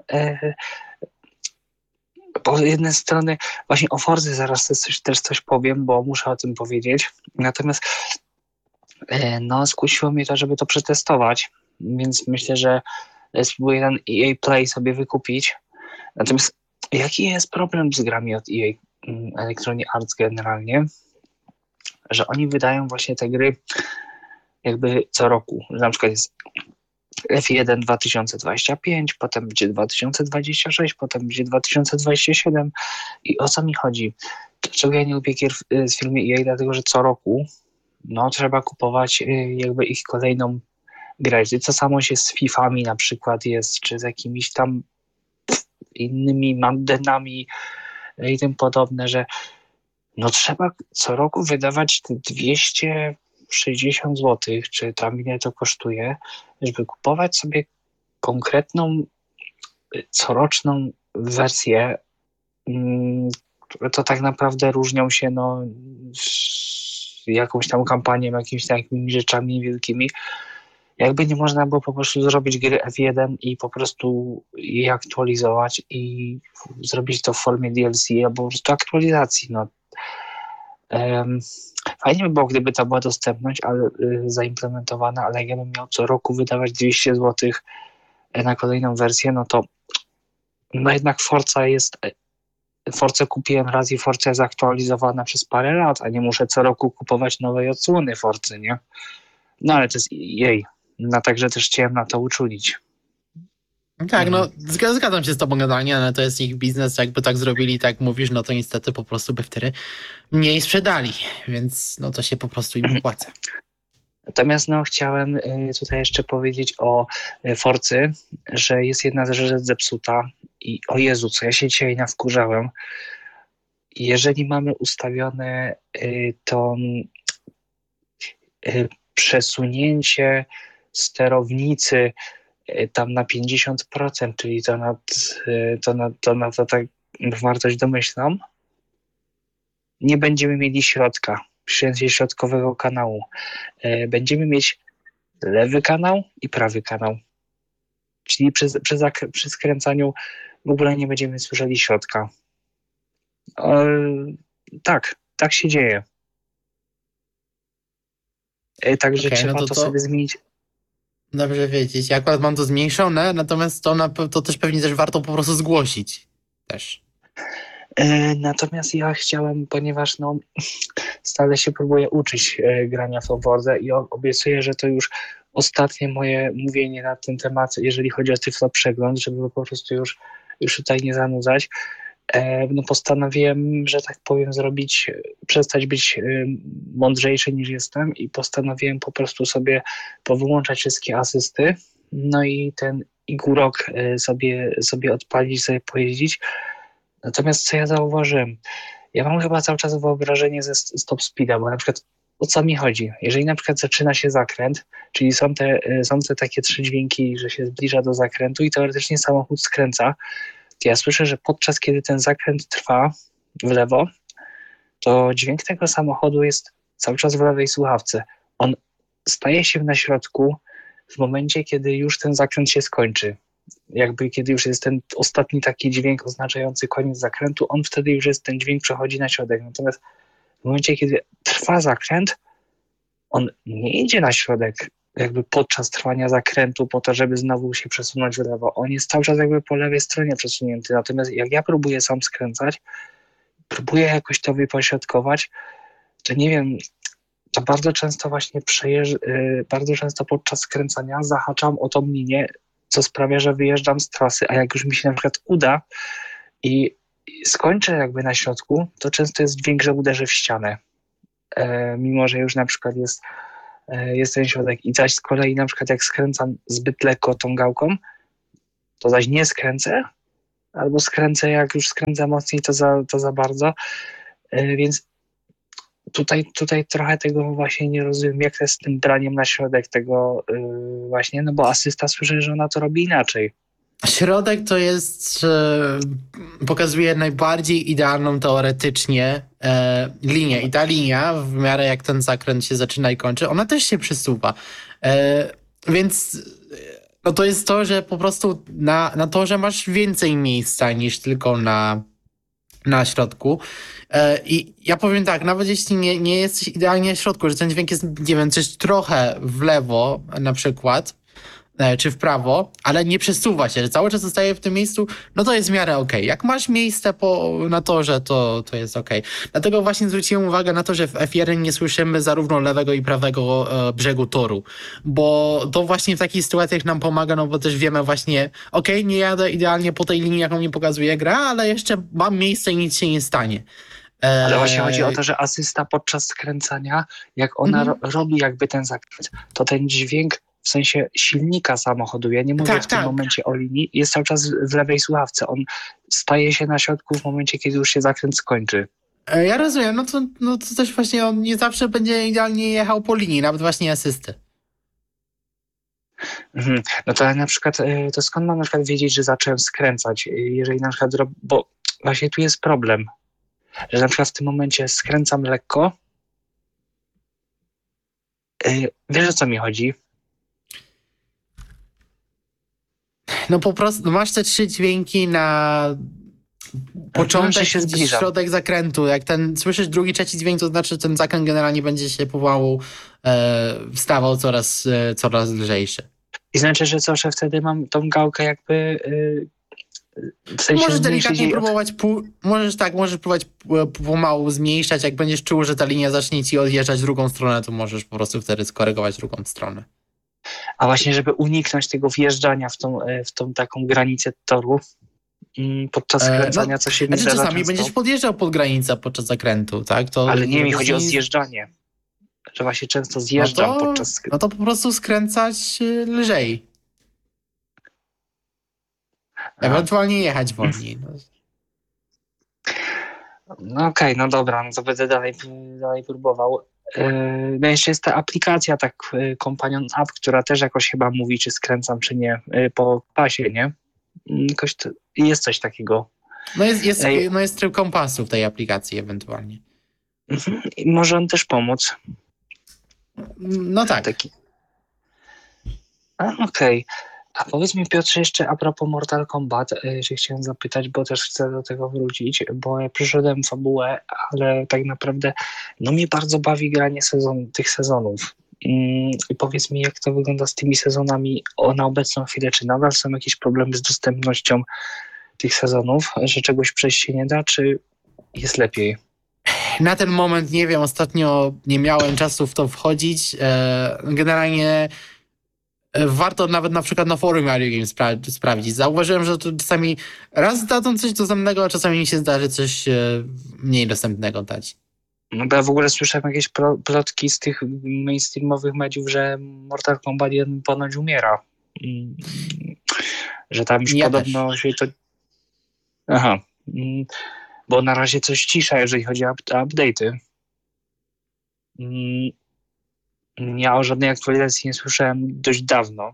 po jednej strony właśnie o Fordze zaraz też coś powiem, bo muszę o tym powiedzieć. Natomiast skusiło mnie to, żeby to przetestować, więc myślę, że spróbuję ten EA Play sobie wykupić. Natomiast jaki jest problem z grami od EA Electronic Arts generalnie? Że oni wydają właśnie te gry jakby co roku. Na przykład jest F1 2025, potem będzie 2026, potem będzie 2027 i o co mi chodzi? Dlaczego ja nie lubię gier z firmy EA? Dlatego, że co roku trzeba kupować jakby ich kolejną grę. Co samo się z Fifami na przykład jest, czy z jakimiś tam innymi Maddenami i tym podobne, że trzeba co roku wydawać te 260 zł, czy tam ile to kosztuje, żeby kupować sobie konkretną, coroczną wersję, które to tak naprawdę różnią się jakąś tam kampanią, jakimiś takimi rzeczami wielkimi. Jakby nie można było po prostu zrobić gry F1 i po prostu je aktualizować i zrobić to w formie DLC albo po prostu aktualizacji. Fajnie by było, gdyby to była dostępność, ale zaimplementowana, ale jak ja bym miał co roku wydawać 200 zł na kolejną wersję, to jednak Forza kupiłem raz i Forza jest aktualizowana przez parę lat, a nie muszę co roku kupować nowej odsłony Forcy, nie? Ale to jest jej. Także też chciałem na to uczulić. Tak, zgadzam się z tobą generalnie, ale to jest ich biznes, jakby tak zrobili, tak mówisz, to niestety po prostu by wtedy mniej sprzedali, więc to się po prostu im opłaca. Natomiast chciałem tutaj jeszcze powiedzieć o Forcy, że jest jedna rzecz zepsuta i o Jezu, co ja się dzisiaj nawkurzałem. Jeżeli mamy ustawione to przesunięcie sterownicy tam na 50%, czyli to na tak wartość domyślną, nie będziemy mieli środka, w sensie środkowego kanału. Będziemy mieć lewy kanał i prawy kanał. Czyli przy skręcaniu w ogóle nie będziemy słyszeli środka. Tak się dzieje. Także trzeba to sobie zmienić. Dobrze wiedzieć. Ja akurat mam to zmniejszone, natomiast to też pewnie też warto po prostu zgłosić. Też. Natomiast ja chciałem, ponieważ stale się próbuję uczyć grania w Forza i obiecuję, że to już ostatnie moje mówienie na ten temat, jeżeli chodzi o Tyflo Przegląd, żeby po prostu już tutaj nie zanudzać. Postanowiłem, że tak powiem, przestać być mądrzejszy niż jestem i postanowiłem po prostu sobie powyłączać wszystkie asysty, i ten Igurok sobie odpalić, sobie pojeździć. Natomiast co ja zauważyłem? Ja mam chyba cały czas wyobrażenie ze stop speeda, bo na przykład o co mi chodzi? Jeżeli na przykład zaczyna się zakręt, czyli są te takie 3 dźwięki, że się zbliża do zakrętu i teoretycznie samochód skręca, to ja słyszę, że podczas kiedy ten zakręt trwa w lewo, to dźwięk tego samochodu jest cały czas w lewej słuchawce. On staje się na środku w momencie, kiedy już ten zakręt się skończy. Jakby kiedy już jest ten ostatni taki dźwięk oznaczający koniec zakrętu, on wtedy już jest, ten dźwięk przechodzi na środek. Natomiast w momencie, kiedy trwa zakręt, on nie idzie na środek jakby podczas trwania zakrętu po to, żeby znowu się przesunąć w lewo. On jest cały czas jakby po lewej stronie przesunięty. Natomiast jak ja próbuję sam skręcać, próbuję jakoś to wypośrodkować, to nie wiem, to bardzo często właśnie bardzo często podczas skręcania zahaczam o tą linię, co sprawia, że wyjeżdżam z trasy, a jak już mi się na przykład uda i skończę jakby na środku, to często jest dźwięk, że uderzę w ścianę. Mimo że już na przykład jest ten środek i zaś z kolei na przykład jak skręcam zbyt lekko tą gałką, to zaś nie skręcę, albo skręcę, jak już skręcę mocniej, to za bardzo. Więc tutaj trochę tego właśnie nie rozumiem, jak to jest z tym draniem na środek tego właśnie, no bo asysta słyszę, że ona to robi inaczej. Środek to jest, pokazuje najbardziej idealną teoretycznie linię i ta linia, w miarę jak ten zakręt się zaczyna i kończy, ona też się przesuwa. Więc no to jest to, że po prostu na torze masz więcej miejsca niż tylko na środku. I ja powiem tak, nawet jeśli nie jesteś idealnie na środku, że ten dźwięk jest, nie wiem, coś trochę w lewo na przykład, czy w prawo, ale nie przesuwa się, że cały czas zostaje w tym miejscu, no to jest w miarę okej. Jak masz miejsce na torze, to jest okej. Dlatego właśnie zwróciłem uwagę na to, że w F1 nie słyszymy zarówno lewego i prawego brzegu toru, bo to właśnie w takich sytuacjach nam pomaga, no bo też wiemy właśnie, nie jadę idealnie po tej linii, jaką mi pokazuje gra, ale jeszcze mam miejsce i nic się nie stanie. Ale właśnie chodzi o to, że asysta podczas skręcania, jak ona robi jakby ten zakręt, to ten dźwięk w sensie silnika samochodu, ja nie mówię w tym momencie o linii, jest cały czas w lewej słuchawce. On staje się na środku w momencie, kiedy już się zakręt skończy. Ja rozumiem, no to też właśnie on nie zawsze będzie idealnie jechał po linii, nawet właśnie asysty. No to na przykład, to skąd mam na przykład wiedzieć, że zacząłem skręcać, jeżeli na przykład, bo właśnie tu jest problem, że na przykład w tym momencie skręcam lekko. Wiesz, o co mi chodzi? No po prostu masz te 3 dźwięki na początek, środek zakrętu. Jak słyszysz drugi, trzeci dźwięk, to znaczy, że ten zakręt generalnie będzie się powału stawał coraz lżejszy. I znaczy, że że wtedy mam tą gałkę jakby w sensie możesz delikatnie próbować, możesz próbować pomału zmniejszać. Jak będziesz czuł, że ta linia zacznie ci odjeżdżać w drugą stronę, to możesz po prostu wtedy skorygować drugą stronę. A właśnie, żeby uniknąć tego wjeżdżania w tą taką granicę toru podczas skręcania, co się mi zdarza czasami często. będziesz podjeżdżał pod granicę podczas zakrętu, tak? Ale nie, mi chodzi o zjeżdżanie. Że właśnie często zjeżdżam podczas skrętu. No to po prostu skręcać lżej. Ewentualnie jechać wolniej. No okej, no dobra, no to będę dalej próbował. No jeszcze jest ta aplikacja, Companion App, która też jakoś chyba mówi, czy skręcam, czy nie, po pasie, nie? Jakoś jest coś takiego. Jest tryb kompasu w tej aplikacji ewentualnie. I może on też pomóc. No tak. Okej. A powiedz mi, Piotrze, jeszcze a propos Mortal Kombat, że chciałem zapytać, bo też chcę do tego wrócić, bo ja przyszedłem fabułę, ale tak naprawdę mnie bardzo bawi granie tych sezonów. I powiedz mi, jak to wygląda z tymi sezonami na obecną chwilę, czy nadal są jakieś problemy z dostępnością tych sezonów, że czegoś przejść się nie da, czy jest lepiej? Na ten moment nie wiem, ostatnio nie miałem czasu w to wchodzić. Generalnie warto nawet na przykład na forum Mario Games sprawdzić. Zauważyłem, że to czasami raz dadzą coś dostępnego, a czasami mi się zdarzy coś mniej dostępnego dać. No bo ja w ogóle słyszałem jakieś plotki z tych mainstreamowych mediów, że Mortal Kombat 1 ponoć umiera. Że tam już podobno się to... Aha. Bo na razie coś cisza, jeżeli chodzi o update'y. Ja o żadnej aktualizacji nie słyszałem dość dawno.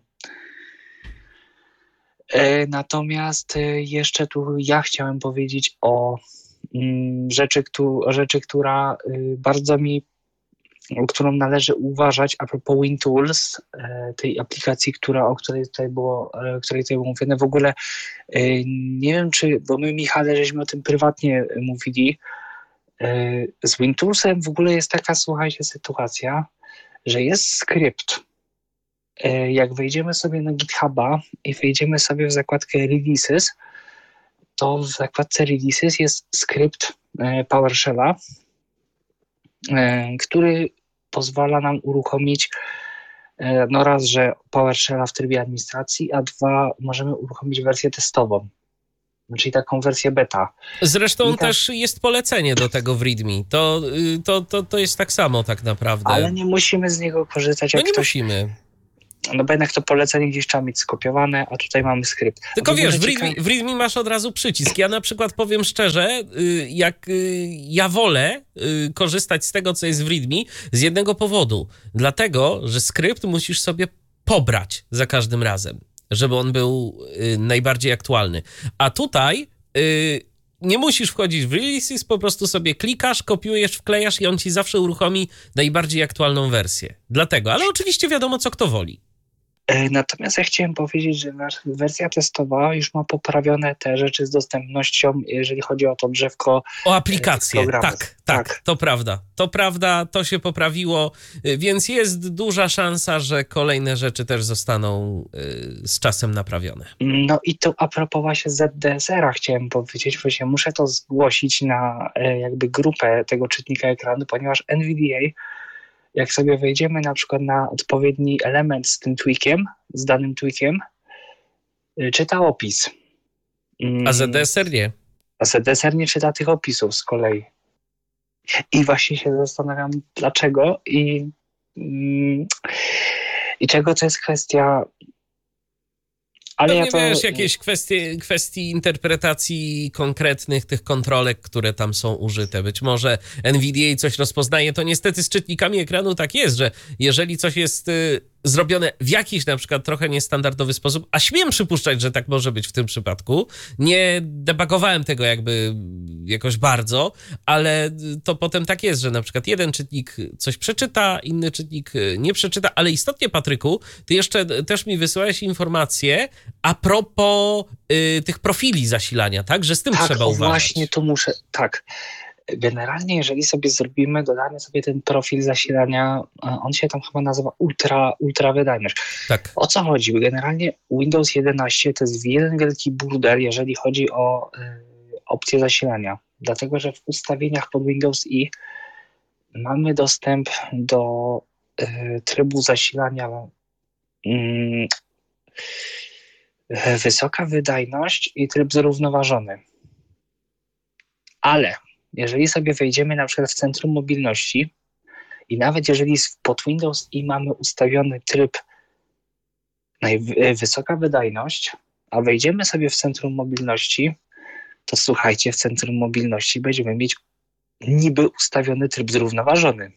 Natomiast jeszcze tu ja chciałem powiedzieć o rzeczy, która bardzo którą należy uważać a propos WinTools, tej aplikacji, o której tutaj było mówione. W ogóle nie wiem, bo my, Michale, żeśmy o tym prywatnie mówili. Z WinToolsem w ogóle jest taka, słuchajcie, sytuacja, że jest skrypt. Jak wejdziemy sobie na GitHuba i wejdziemy sobie w zakładkę Releases, to w zakładce Releases jest skrypt PowerShella, który pozwala nam uruchomić no raz, że PowerShella w trybie administracji, a dwa, możemy uruchomić wersję testową, czyli taką wersję beta. Zresztą też jest polecenie do tego w README. To jest tak samo tak naprawdę. Ale nie musimy z niego korzystać. Jak nie musimy. No bo jednak to polecenie gdzieś trzeba mieć skopiowane, a tutaj mamy skrypt. Tylko wiesz, w README masz od razu przycisk. Ja na przykład powiem szczerze, jak ja wolę korzystać z tego, co jest w README z jednego powodu. Dlatego, że skrypt musisz sobie pobrać za każdym razem, żeby on był najbardziej aktualny. A tutaj nie musisz wchodzić w releases, po prostu sobie klikasz, kopiujesz, wklejasz i on ci zawsze uruchomi najbardziej aktualną wersję. Dlatego, ale oczywiście wiadomo, co kto woli. Natomiast ja chciałem powiedzieć, że wersja testowa już ma poprawione te rzeczy z dostępnością, jeżeli chodzi o to drzewko. O aplikacje, tak, to prawda. To prawda, to się poprawiło, więc jest duża szansa, że kolejne rzeczy też zostaną z czasem naprawione. No i to a propos właśnie ZDSR-a chciałem powiedzieć, właśnie muszę to zgłosić na jakby grupę tego czytnika ekranu, ponieważ NVDA, jak sobie wejdziemy na przykład na odpowiedni element z tym tweakiem, z danym tweakiem, czyta opis. A ZDSR nie. A ZDSR nie czyta tych opisów z kolei. I właśnie się zastanawiam, dlaczego i czego to jest kwestia. Ale pewnie wiesz, jakieś kwestii interpretacji konkretnych tych kontrolek, które tam są użyte. Być może NVDA coś rozpoznaje, to niestety z czytnikami ekranu tak jest, że jeżeli coś jest zrobione w jakiś na przykład trochę niestandardowy sposób, a śmiem przypuszczać, że tak może być w tym przypadku. Nie debugowałem tego jakby jakoś bardzo, ale to potem tak jest, że na przykład jeden czytnik coś przeczyta, inny czytnik nie przeczyta, ale istotnie, Patryku, ty jeszcze też mi wysyłałeś informacje a propos tych profili zasilania, tak? Że z tym trzeba uważać. Właśnie to muszę, tak. Generalnie, jeżeli sobie dodamy sobie ten profil zasilania, on się tam chyba nazywa ultra wydajność. Tak. O co chodzi? Generalnie Windows 11 to jest jeden wielki burdel, jeżeli chodzi o opcję zasilania. Dlatego, że w ustawieniach pod Windows i mamy dostęp do trybu zasilania wysoka wydajność i tryb zrównoważony. Ale jeżeli sobie wejdziemy na przykład w centrum mobilności i nawet jeżeli pod Windows i mamy ustawiony tryb wysoka wydajność, a wejdziemy sobie w centrum mobilności, to słuchajcie, w centrum mobilności będziemy mieć niby ustawiony tryb zrównoważony.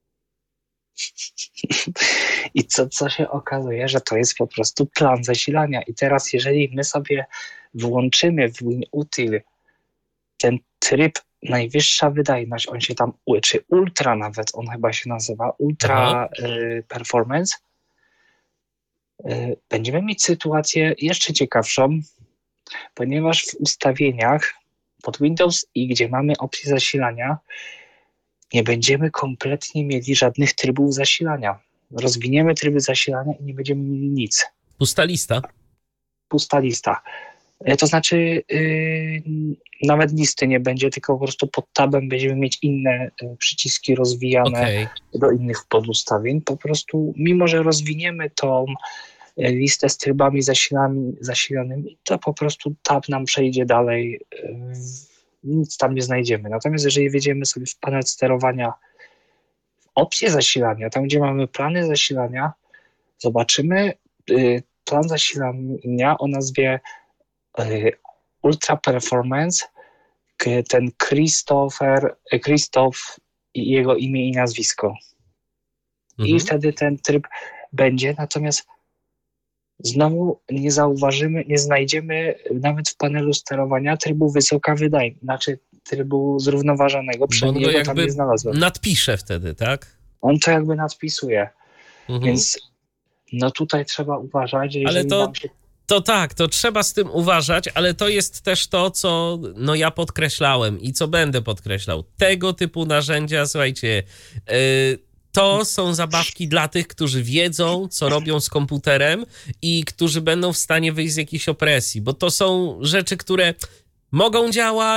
I co się okazuje, że to jest po prostu plan zasilania. I teraz jeżeli my sobie włączymy w WinUtil ten tryb najwyższa wydajność, on się tam, czy ultra nawet, on chyba się nazywa, ultra performance, będziemy mieć sytuację jeszcze ciekawszą, ponieważ w ustawieniach pod Windows i gdzie mamy opcję zasilania, nie będziemy kompletnie mieli żadnych trybów zasilania. Rozwiniemy tryby zasilania i nie będziemy mieli nic. Pusta lista. Pusta lista. To znaczy nawet listy nie będzie, tylko po prostu pod tabem będziemy mieć inne przyciski rozwijane do innych podustawień. Po prostu mimo, że rozwiniemy tą listę z trybami zasilanymi, to po prostu tab nam przejdzie dalej, nic tam nie znajdziemy. Natomiast jeżeli wejdziemy sobie w panel sterowania, w opcję zasilania, tam gdzie mamy plany zasilania, zobaczymy plan zasilania o nazwie Ultra Performance, ten Krzysztof i jego imię i nazwisko. I wtedy ten tryb będzie, natomiast znowu nie znajdziemy nawet w panelu sterowania trybu wysoka wydajność, znaczy trybu zrównoważonego, przynajmniej go tam nie znalazłem. Nadpisze wtedy, tak? On to jakby nadpisuje, więc no tutaj trzeba uważać, jeżeli to trzeba z tym uważać, ale to jest też to, co ja podkreślałem i co będę podkreślał. Tego typu narzędzia, słuchajcie, to są zabawki dla tych, którzy wiedzą, co robią z komputerem i którzy będą w stanie wyjść z jakiejś opresji, bo to są rzeczy, które mogą działać,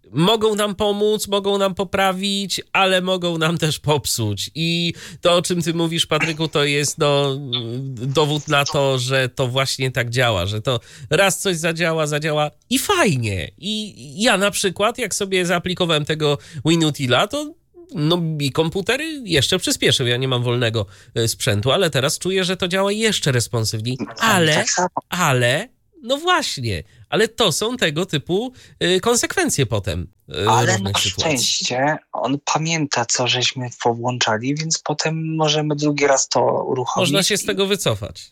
mogą nam pomóc, mogą nam poprawić, ale mogą nam też popsuć. I to, o czym ty mówisz, Patryku, to jest dowód na to, że to właśnie tak działa, że to raz coś zadziała i fajnie. I ja na przykład, jak sobie zaaplikowałem tego WinUtila, to mi komputer jeszcze przyspieszył. Ja nie mam wolnego sprzętu, ale teraz czuję, że to działa jeszcze responsywniej. Ale, no właśnie, ale to są tego typu konsekwencje potem ale różnych na sytuacji. szczęście on pamięta, co żeśmy powłączali, więc potem możemy drugi raz to uruchomić. Można się z tego wycofać.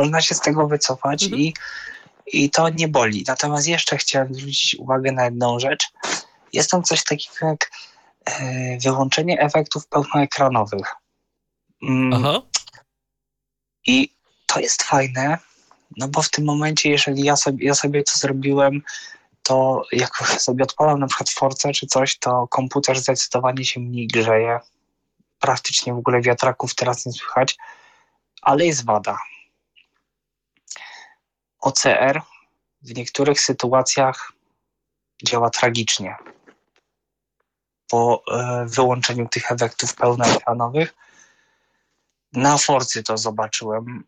I to nie boli. Natomiast jeszcze chciałem zwrócić uwagę na jedną rzecz. Jest tam coś takiego jak wyłączenie efektów pełnoekranowych. Aha. I to jest fajne, no bo w tym momencie, jeżeli ja sobie to zrobiłem, to jak sobie odpalam na przykład Force czy coś, to komputer zdecydowanie się mniej grzeje. Praktycznie w ogóle wiatraków teraz nie słychać, ale jest wada. OCR w niektórych sytuacjach działa tragicznie. Po wyłączeniu tych efektów pełnoekranowych. Na Forcy to zobaczyłem.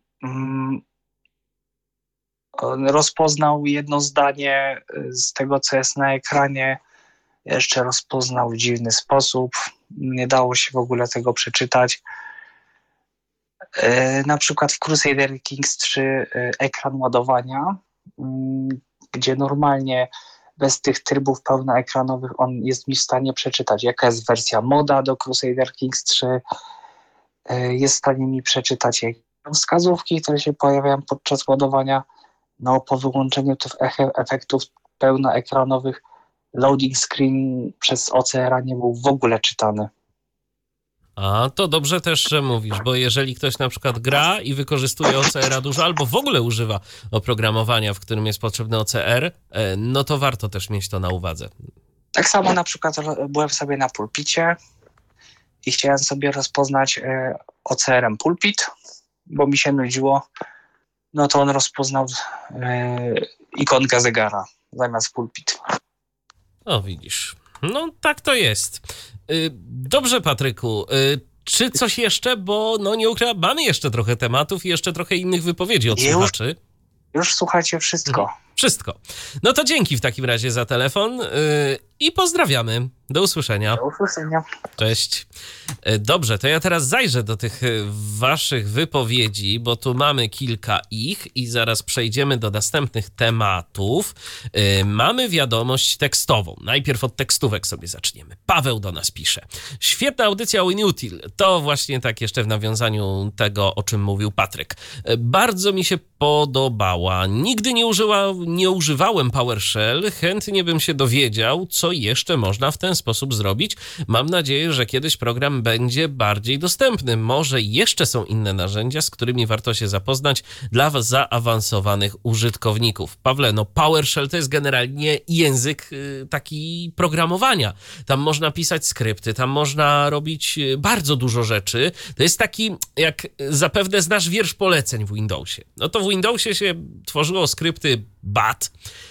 On rozpoznał jedno zdanie z tego, co jest na ekranie. Jeszcze rozpoznał w dziwny sposób. Nie dało się w ogóle tego przeczytać. Na przykład w Crusader Kings 3 ekran ładowania, gdzie normalnie bez tych trybów pełnoekranowych on jest mi w stanie przeczytać, jaka jest wersja moda do Crusader Kings 3. Jest w stanie mi przeczytać wskazówki, które się pojawiają podczas ładowania. No, po wyłączeniu tych efektów pełnoekranowych loading screen przez OCR-a nie był w ogóle czytany. A to dobrze też, że mówisz, bo jeżeli ktoś na przykład gra i wykorzystuje OCR-a dużo, albo w ogóle używa oprogramowania, w którym jest potrzebny OCR, no to warto też mieć to na uwadze. Tak samo na przykład byłem sobie na pulpicie i chciałem sobie rozpoznać OCR-em pulpit, bo mi się nudziło. No to on rozpoznał ikonkę zegara zamiast pulpit. O, widzisz. No, tak to jest. Dobrze, Patryku. Czy coś jeszcze? Bo no nie ukrywam, mamy jeszcze trochę tematów i jeszcze trochę innych wypowiedzi od słuchaczy. Już słuchajcie wszystko. Wszystko. No to dzięki w takim razie za telefon i pozdrawiamy. Do usłyszenia. Do usłyszenia. Cześć. Dobrze, to ja teraz zajrzę do tych waszych wypowiedzi, bo tu mamy kilka ich i zaraz przejdziemy do następnych tematów. Mamy wiadomość tekstową. Najpierw od tekstówek sobie zaczniemy. Paweł do nas pisze. Świetna audycja WinUtil. To właśnie tak jeszcze w nawiązaniu tego, o czym mówił Patryk. Bardzo mi się podobała. Nigdy nie używałem PowerShell. Chętnie bym się dowiedział, co jeszcze można w ten sposób zrobić. Mam nadzieję, że kiedyś program będzie bardziej dostępny. Może jeszcze są inne narzędzia, z którymi warto się zapoznać dla zaawansowanych użytkowników. Pawle, no PowerShell to jest generalnie język taki programowania. Tam można pisać skrypty, tam można robić bardzo dużo rzeczy. To jest taki, jak zapewne znasz wiersz poleceń w Windowsie. No to w Windowsie się tworzyło skrypty BAT,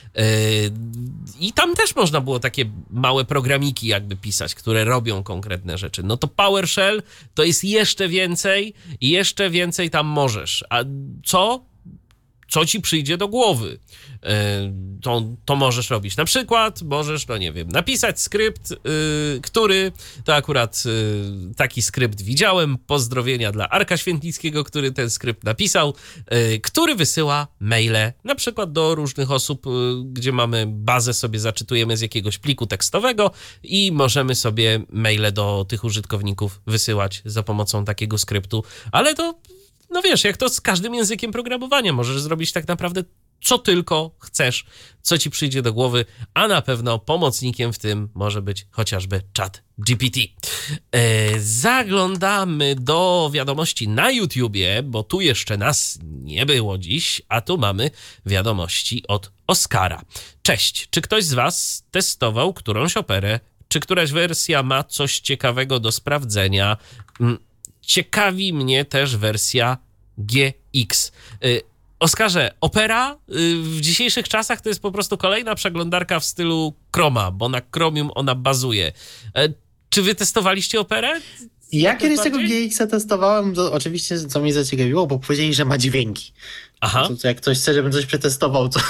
i tam też można było takie małe programiki jakby pisać, które robią konkretne rzeczy. No to PowerShell to jest jeszcze więcej tam możesz. A co ci przyjdzie do głowy, to możesz robić. Na przykład możesz, no nie wiem, napisać skrypt, który, to akurat taki skrypt widziałem, pozdrowienia dla Arka Świętnickiego, który ten skrypt napisał, który wysyła maile, na przykład do różnych osób, gdzie mamy bazę, sobie zaczytujemy z jakiegoś pliku tekstowego i możemy sobie maile do tych użytkowników wysyłać za pomocą takiego skryptu, ale to no wiesz, jak to z każdym językiem programowania, możesz zrobić tak naprawdę co tylko chcesz, co ci przyjdzie do głowy, a na pewno pomocnikiem w tym może być chociażby ChatGPT. Zaglądamy do wiadomości na YouTubie, bo tu jeszcze nas nie było dziś, a tu mamy wiadomości od Oskara. Cześć, czy ktoś z was testował którąś operę? Czy któraś wersja ma coś ciekawego do sprawdzenia? Ciekawi mnie też wersja GX. Oskarze, opera w dzisiejszych czasach to jest po prostu kolejna przeglądarka w stylu Chroma, bo na Chromium ona bazuje. Czy wy testowaliście operę? Ja kiedyś tego GX-a testowałem, to oczywiście co mnie zaciekawiło, bo powiedzieli, że ma dźwięki. Aha. To jak ktoś chce, żebym coś przetestował, to...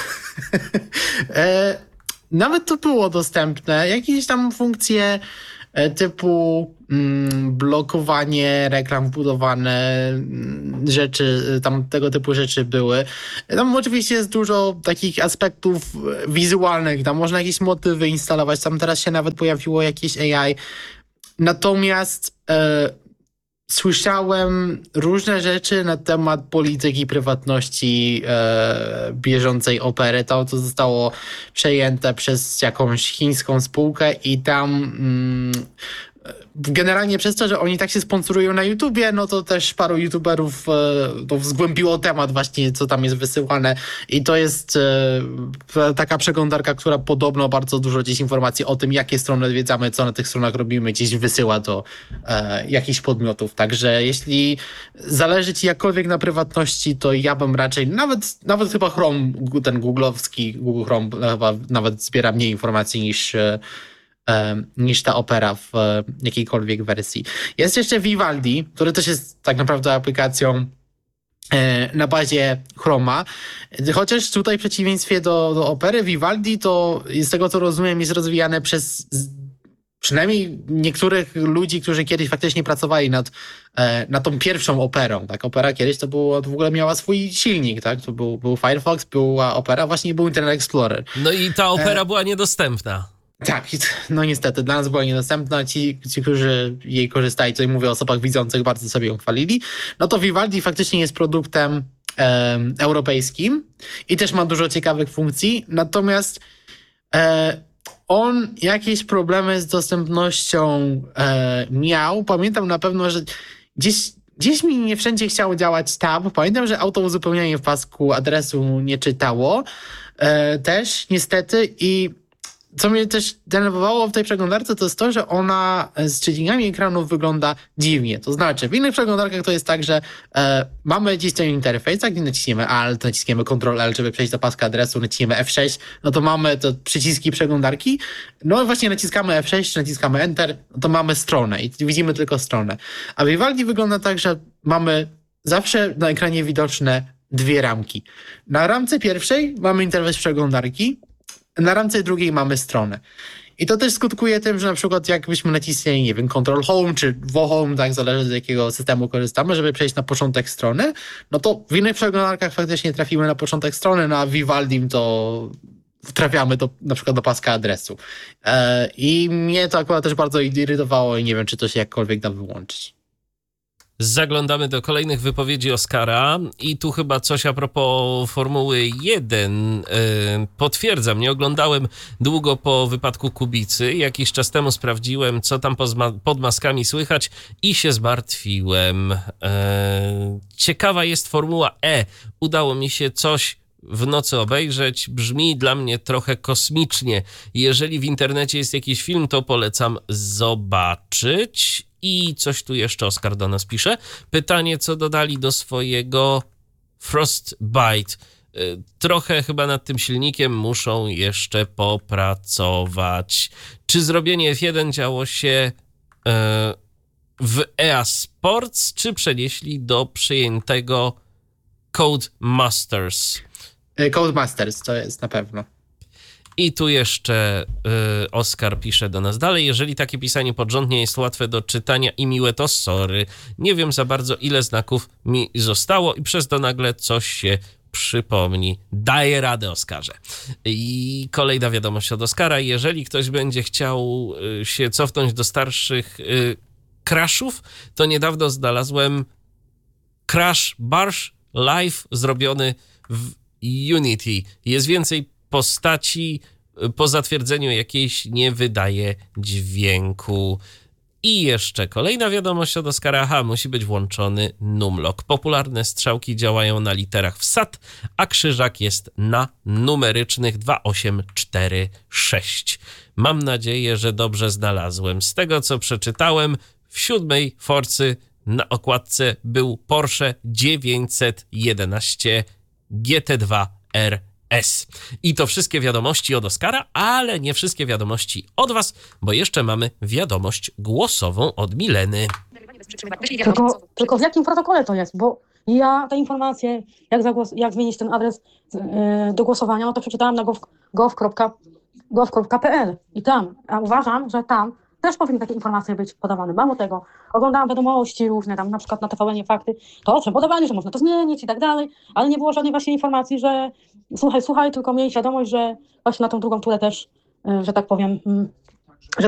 Nawet to było dostępne. Jakieś tam funkcje typu blokowanie reklam wbudowane, rzeczy, tam tego typu rzeczy były. Tam oczywiście jest dużo takich aspektów wizualnych, tam można jakieś motywy instalować, tam teraz się nawet pojawiło jakieś AI. Natomiast słyszałem różne rzeczy na temat polityki prywatności bieżącej opery. To zostało przejęte przez jakąś chińską spółkę i tam generalnie przez to, że oni tak się sponsorują na YouTubie, no to też paru YouTuberów to zgłębiło temat właśnie, co tam jest wysyłane i to jest taka przeglądarka, która podobno bardzo dużo gdzieś informacji o tym, jakie strony odwiedzamy, co na tych stronach robimy, gdzieś wysyła do jakichś podmiotów. Także jeśli zależy ci jakkolwiek na prywatności, to ja bym raczej, nawet chyba Chrome, ten googlowski, Google Chrome chyba nawet zbiera mniej informacji niż ta opera w jakiejkolwiek wersji. Jest jeszcze Vivaldi, który też jest tak naprawdę aplikacją na bazie Chroma. Chociaż tutaj w przeciwieństwie do opery, Vivaldi to z tego co rozumiem jest rozwijane przez przynajmniej niektórych ludzi, którzy kiedyś faktycznie pracowali nad tą pierwszą operą. Tak, opera kiedyś to w ogóle miała swój silnik, tak? To był Firefox, była opera, właśnie był Internet Explorer. No i ta opera była niedostępna. Tak, no niestety, dla nas była niedostępna. Ci, którzy jej korzystali, tutaj mówię o osobach widzących, bardzo sobie ją chwalili. No to Vivaldi faktycznie jest produktem europejskim i też ma dużo ciekawych funkcji, natomiast on jakieś problemy z dostępnością miał. Pamiętam na pewno, że gdzieś mi nie wszędzie chciało działać tab. Pamiętam, że autouzupełnianie w pasku adresu nie czytało też niestety i co mnie też denerwowało w tej przeglądarce, to jest to, że ona z czytnikami ekranów wygląda dziwnie. To znaczy, w innych przeglądarkach to jest tak, że mamy gdzieś ten interfejs, gdzie naciśniemy Alt, naciśniemy Ctrl-L, żeby przejść do paska adresu, naciśniemy F6, no to mamy te przyciski przeglądarki. No właśnie naciskamy F6, naciskamy Enter, no to mamy stronę i widzimy tylko stronę. A Vivaldi wygląda tak, że mamy zawsze na ekranie widoczne dwie ramki. Na ramce pierwszej mamy interfejs przeglądarki, na ramce drugiej mamy stronę. I to też skutkuje tym, że na przykład jakbyśmy nacisnęli, nie wiem, Ctrl Home czy Wo Home, tak zależy z jakiego systemu korzystamy, żeby przejść na początek strony, no to w innych przeglądarkach faktycznie trafimy na początek strony, no a w Vivaldim to trafiamy na przykład do paska adresu. I mnie to akurat też bardzo irytowało i nie wiem, czy to się jakkolwiek da wyłączyć. Zaglądamy do kolejnych wypowiedzi Oskara i tu chyba coś a propos Formuły 1. Potwierdzam, nie oglądałem długo po wypadku Kubicy. Jakiś czas temu sprawdziłem, co tam pod maskami słychać i się zmartwiłem. Ciekawa jest Formuła E. Udało mi się coś w nocy obejrzeć. Brzmi dla mnie trochę kosmicznie. Jeżeli w internecie jest jakiś film, to polecam zobaczyć. I coś tu jeszcze Oskar do nas pisze. Pytanie, co dodali do swojego Frostbite. Trochę chyba nad tym silnikiem muszą jeszcze popracować. Czy zrobienie F1 działo się w EA Sports, czy przenieśli do przyjętego Codemasters? Codemasters to jest na pewno. I tu jeszcze Oskar pisze do nas dalej. Jeżeli takie pisanie pod rząd nie jest łatwe do czytania i miłe, to sorry. Nie wiem za bardzo, ile znaków mi zostało i przez to nagle coś się przypomni. Daję radę, Oskarze. I kolejna wiadomość od Oskara. Jeżeli ktoś będzie chciał się cofnąć do starszych Crashów, to niedawno znalazłem Crash Barsh Live zrobiony w Unity. Jest więcej postaci, po zatwierdzeniu jakiejś nie wydaje dźwięku. I jeszcze kolejna wiadomość od Oskara. Musi być włączony numlock. Popularne strzałki działają na literach wsad, a krzyżak jest na numerycznych 2846. Mam nadzieję, że dobrze znalazłem. Z tego, co przeczytałem, w 7. Forcy na okładce był Porsche 911 GT2RS. I to wszystkie wiadomości od Oskara, ale nie wszystkie wiadomości od was, bo jeszcze mamy wiadomość głosową od Mileny. Tylko w jakim protokole to jest? Bo ja te informacje, jak zmienić ten adres do głosowania, no to przeczytałam na gov.pl i tam, a uważam, że tam też powinny takie informacje być podawane. Mało tego, oglądałam wiadomości różne, tam na przykład na TVN Fakty, to owszem, podawali, że można to zmienić i tak dalej, ale nie było żadnej właśnie informacji, że słuchaj, tylko miej świadomość, że właśnie na tą drugą turę też, że tak powiem, że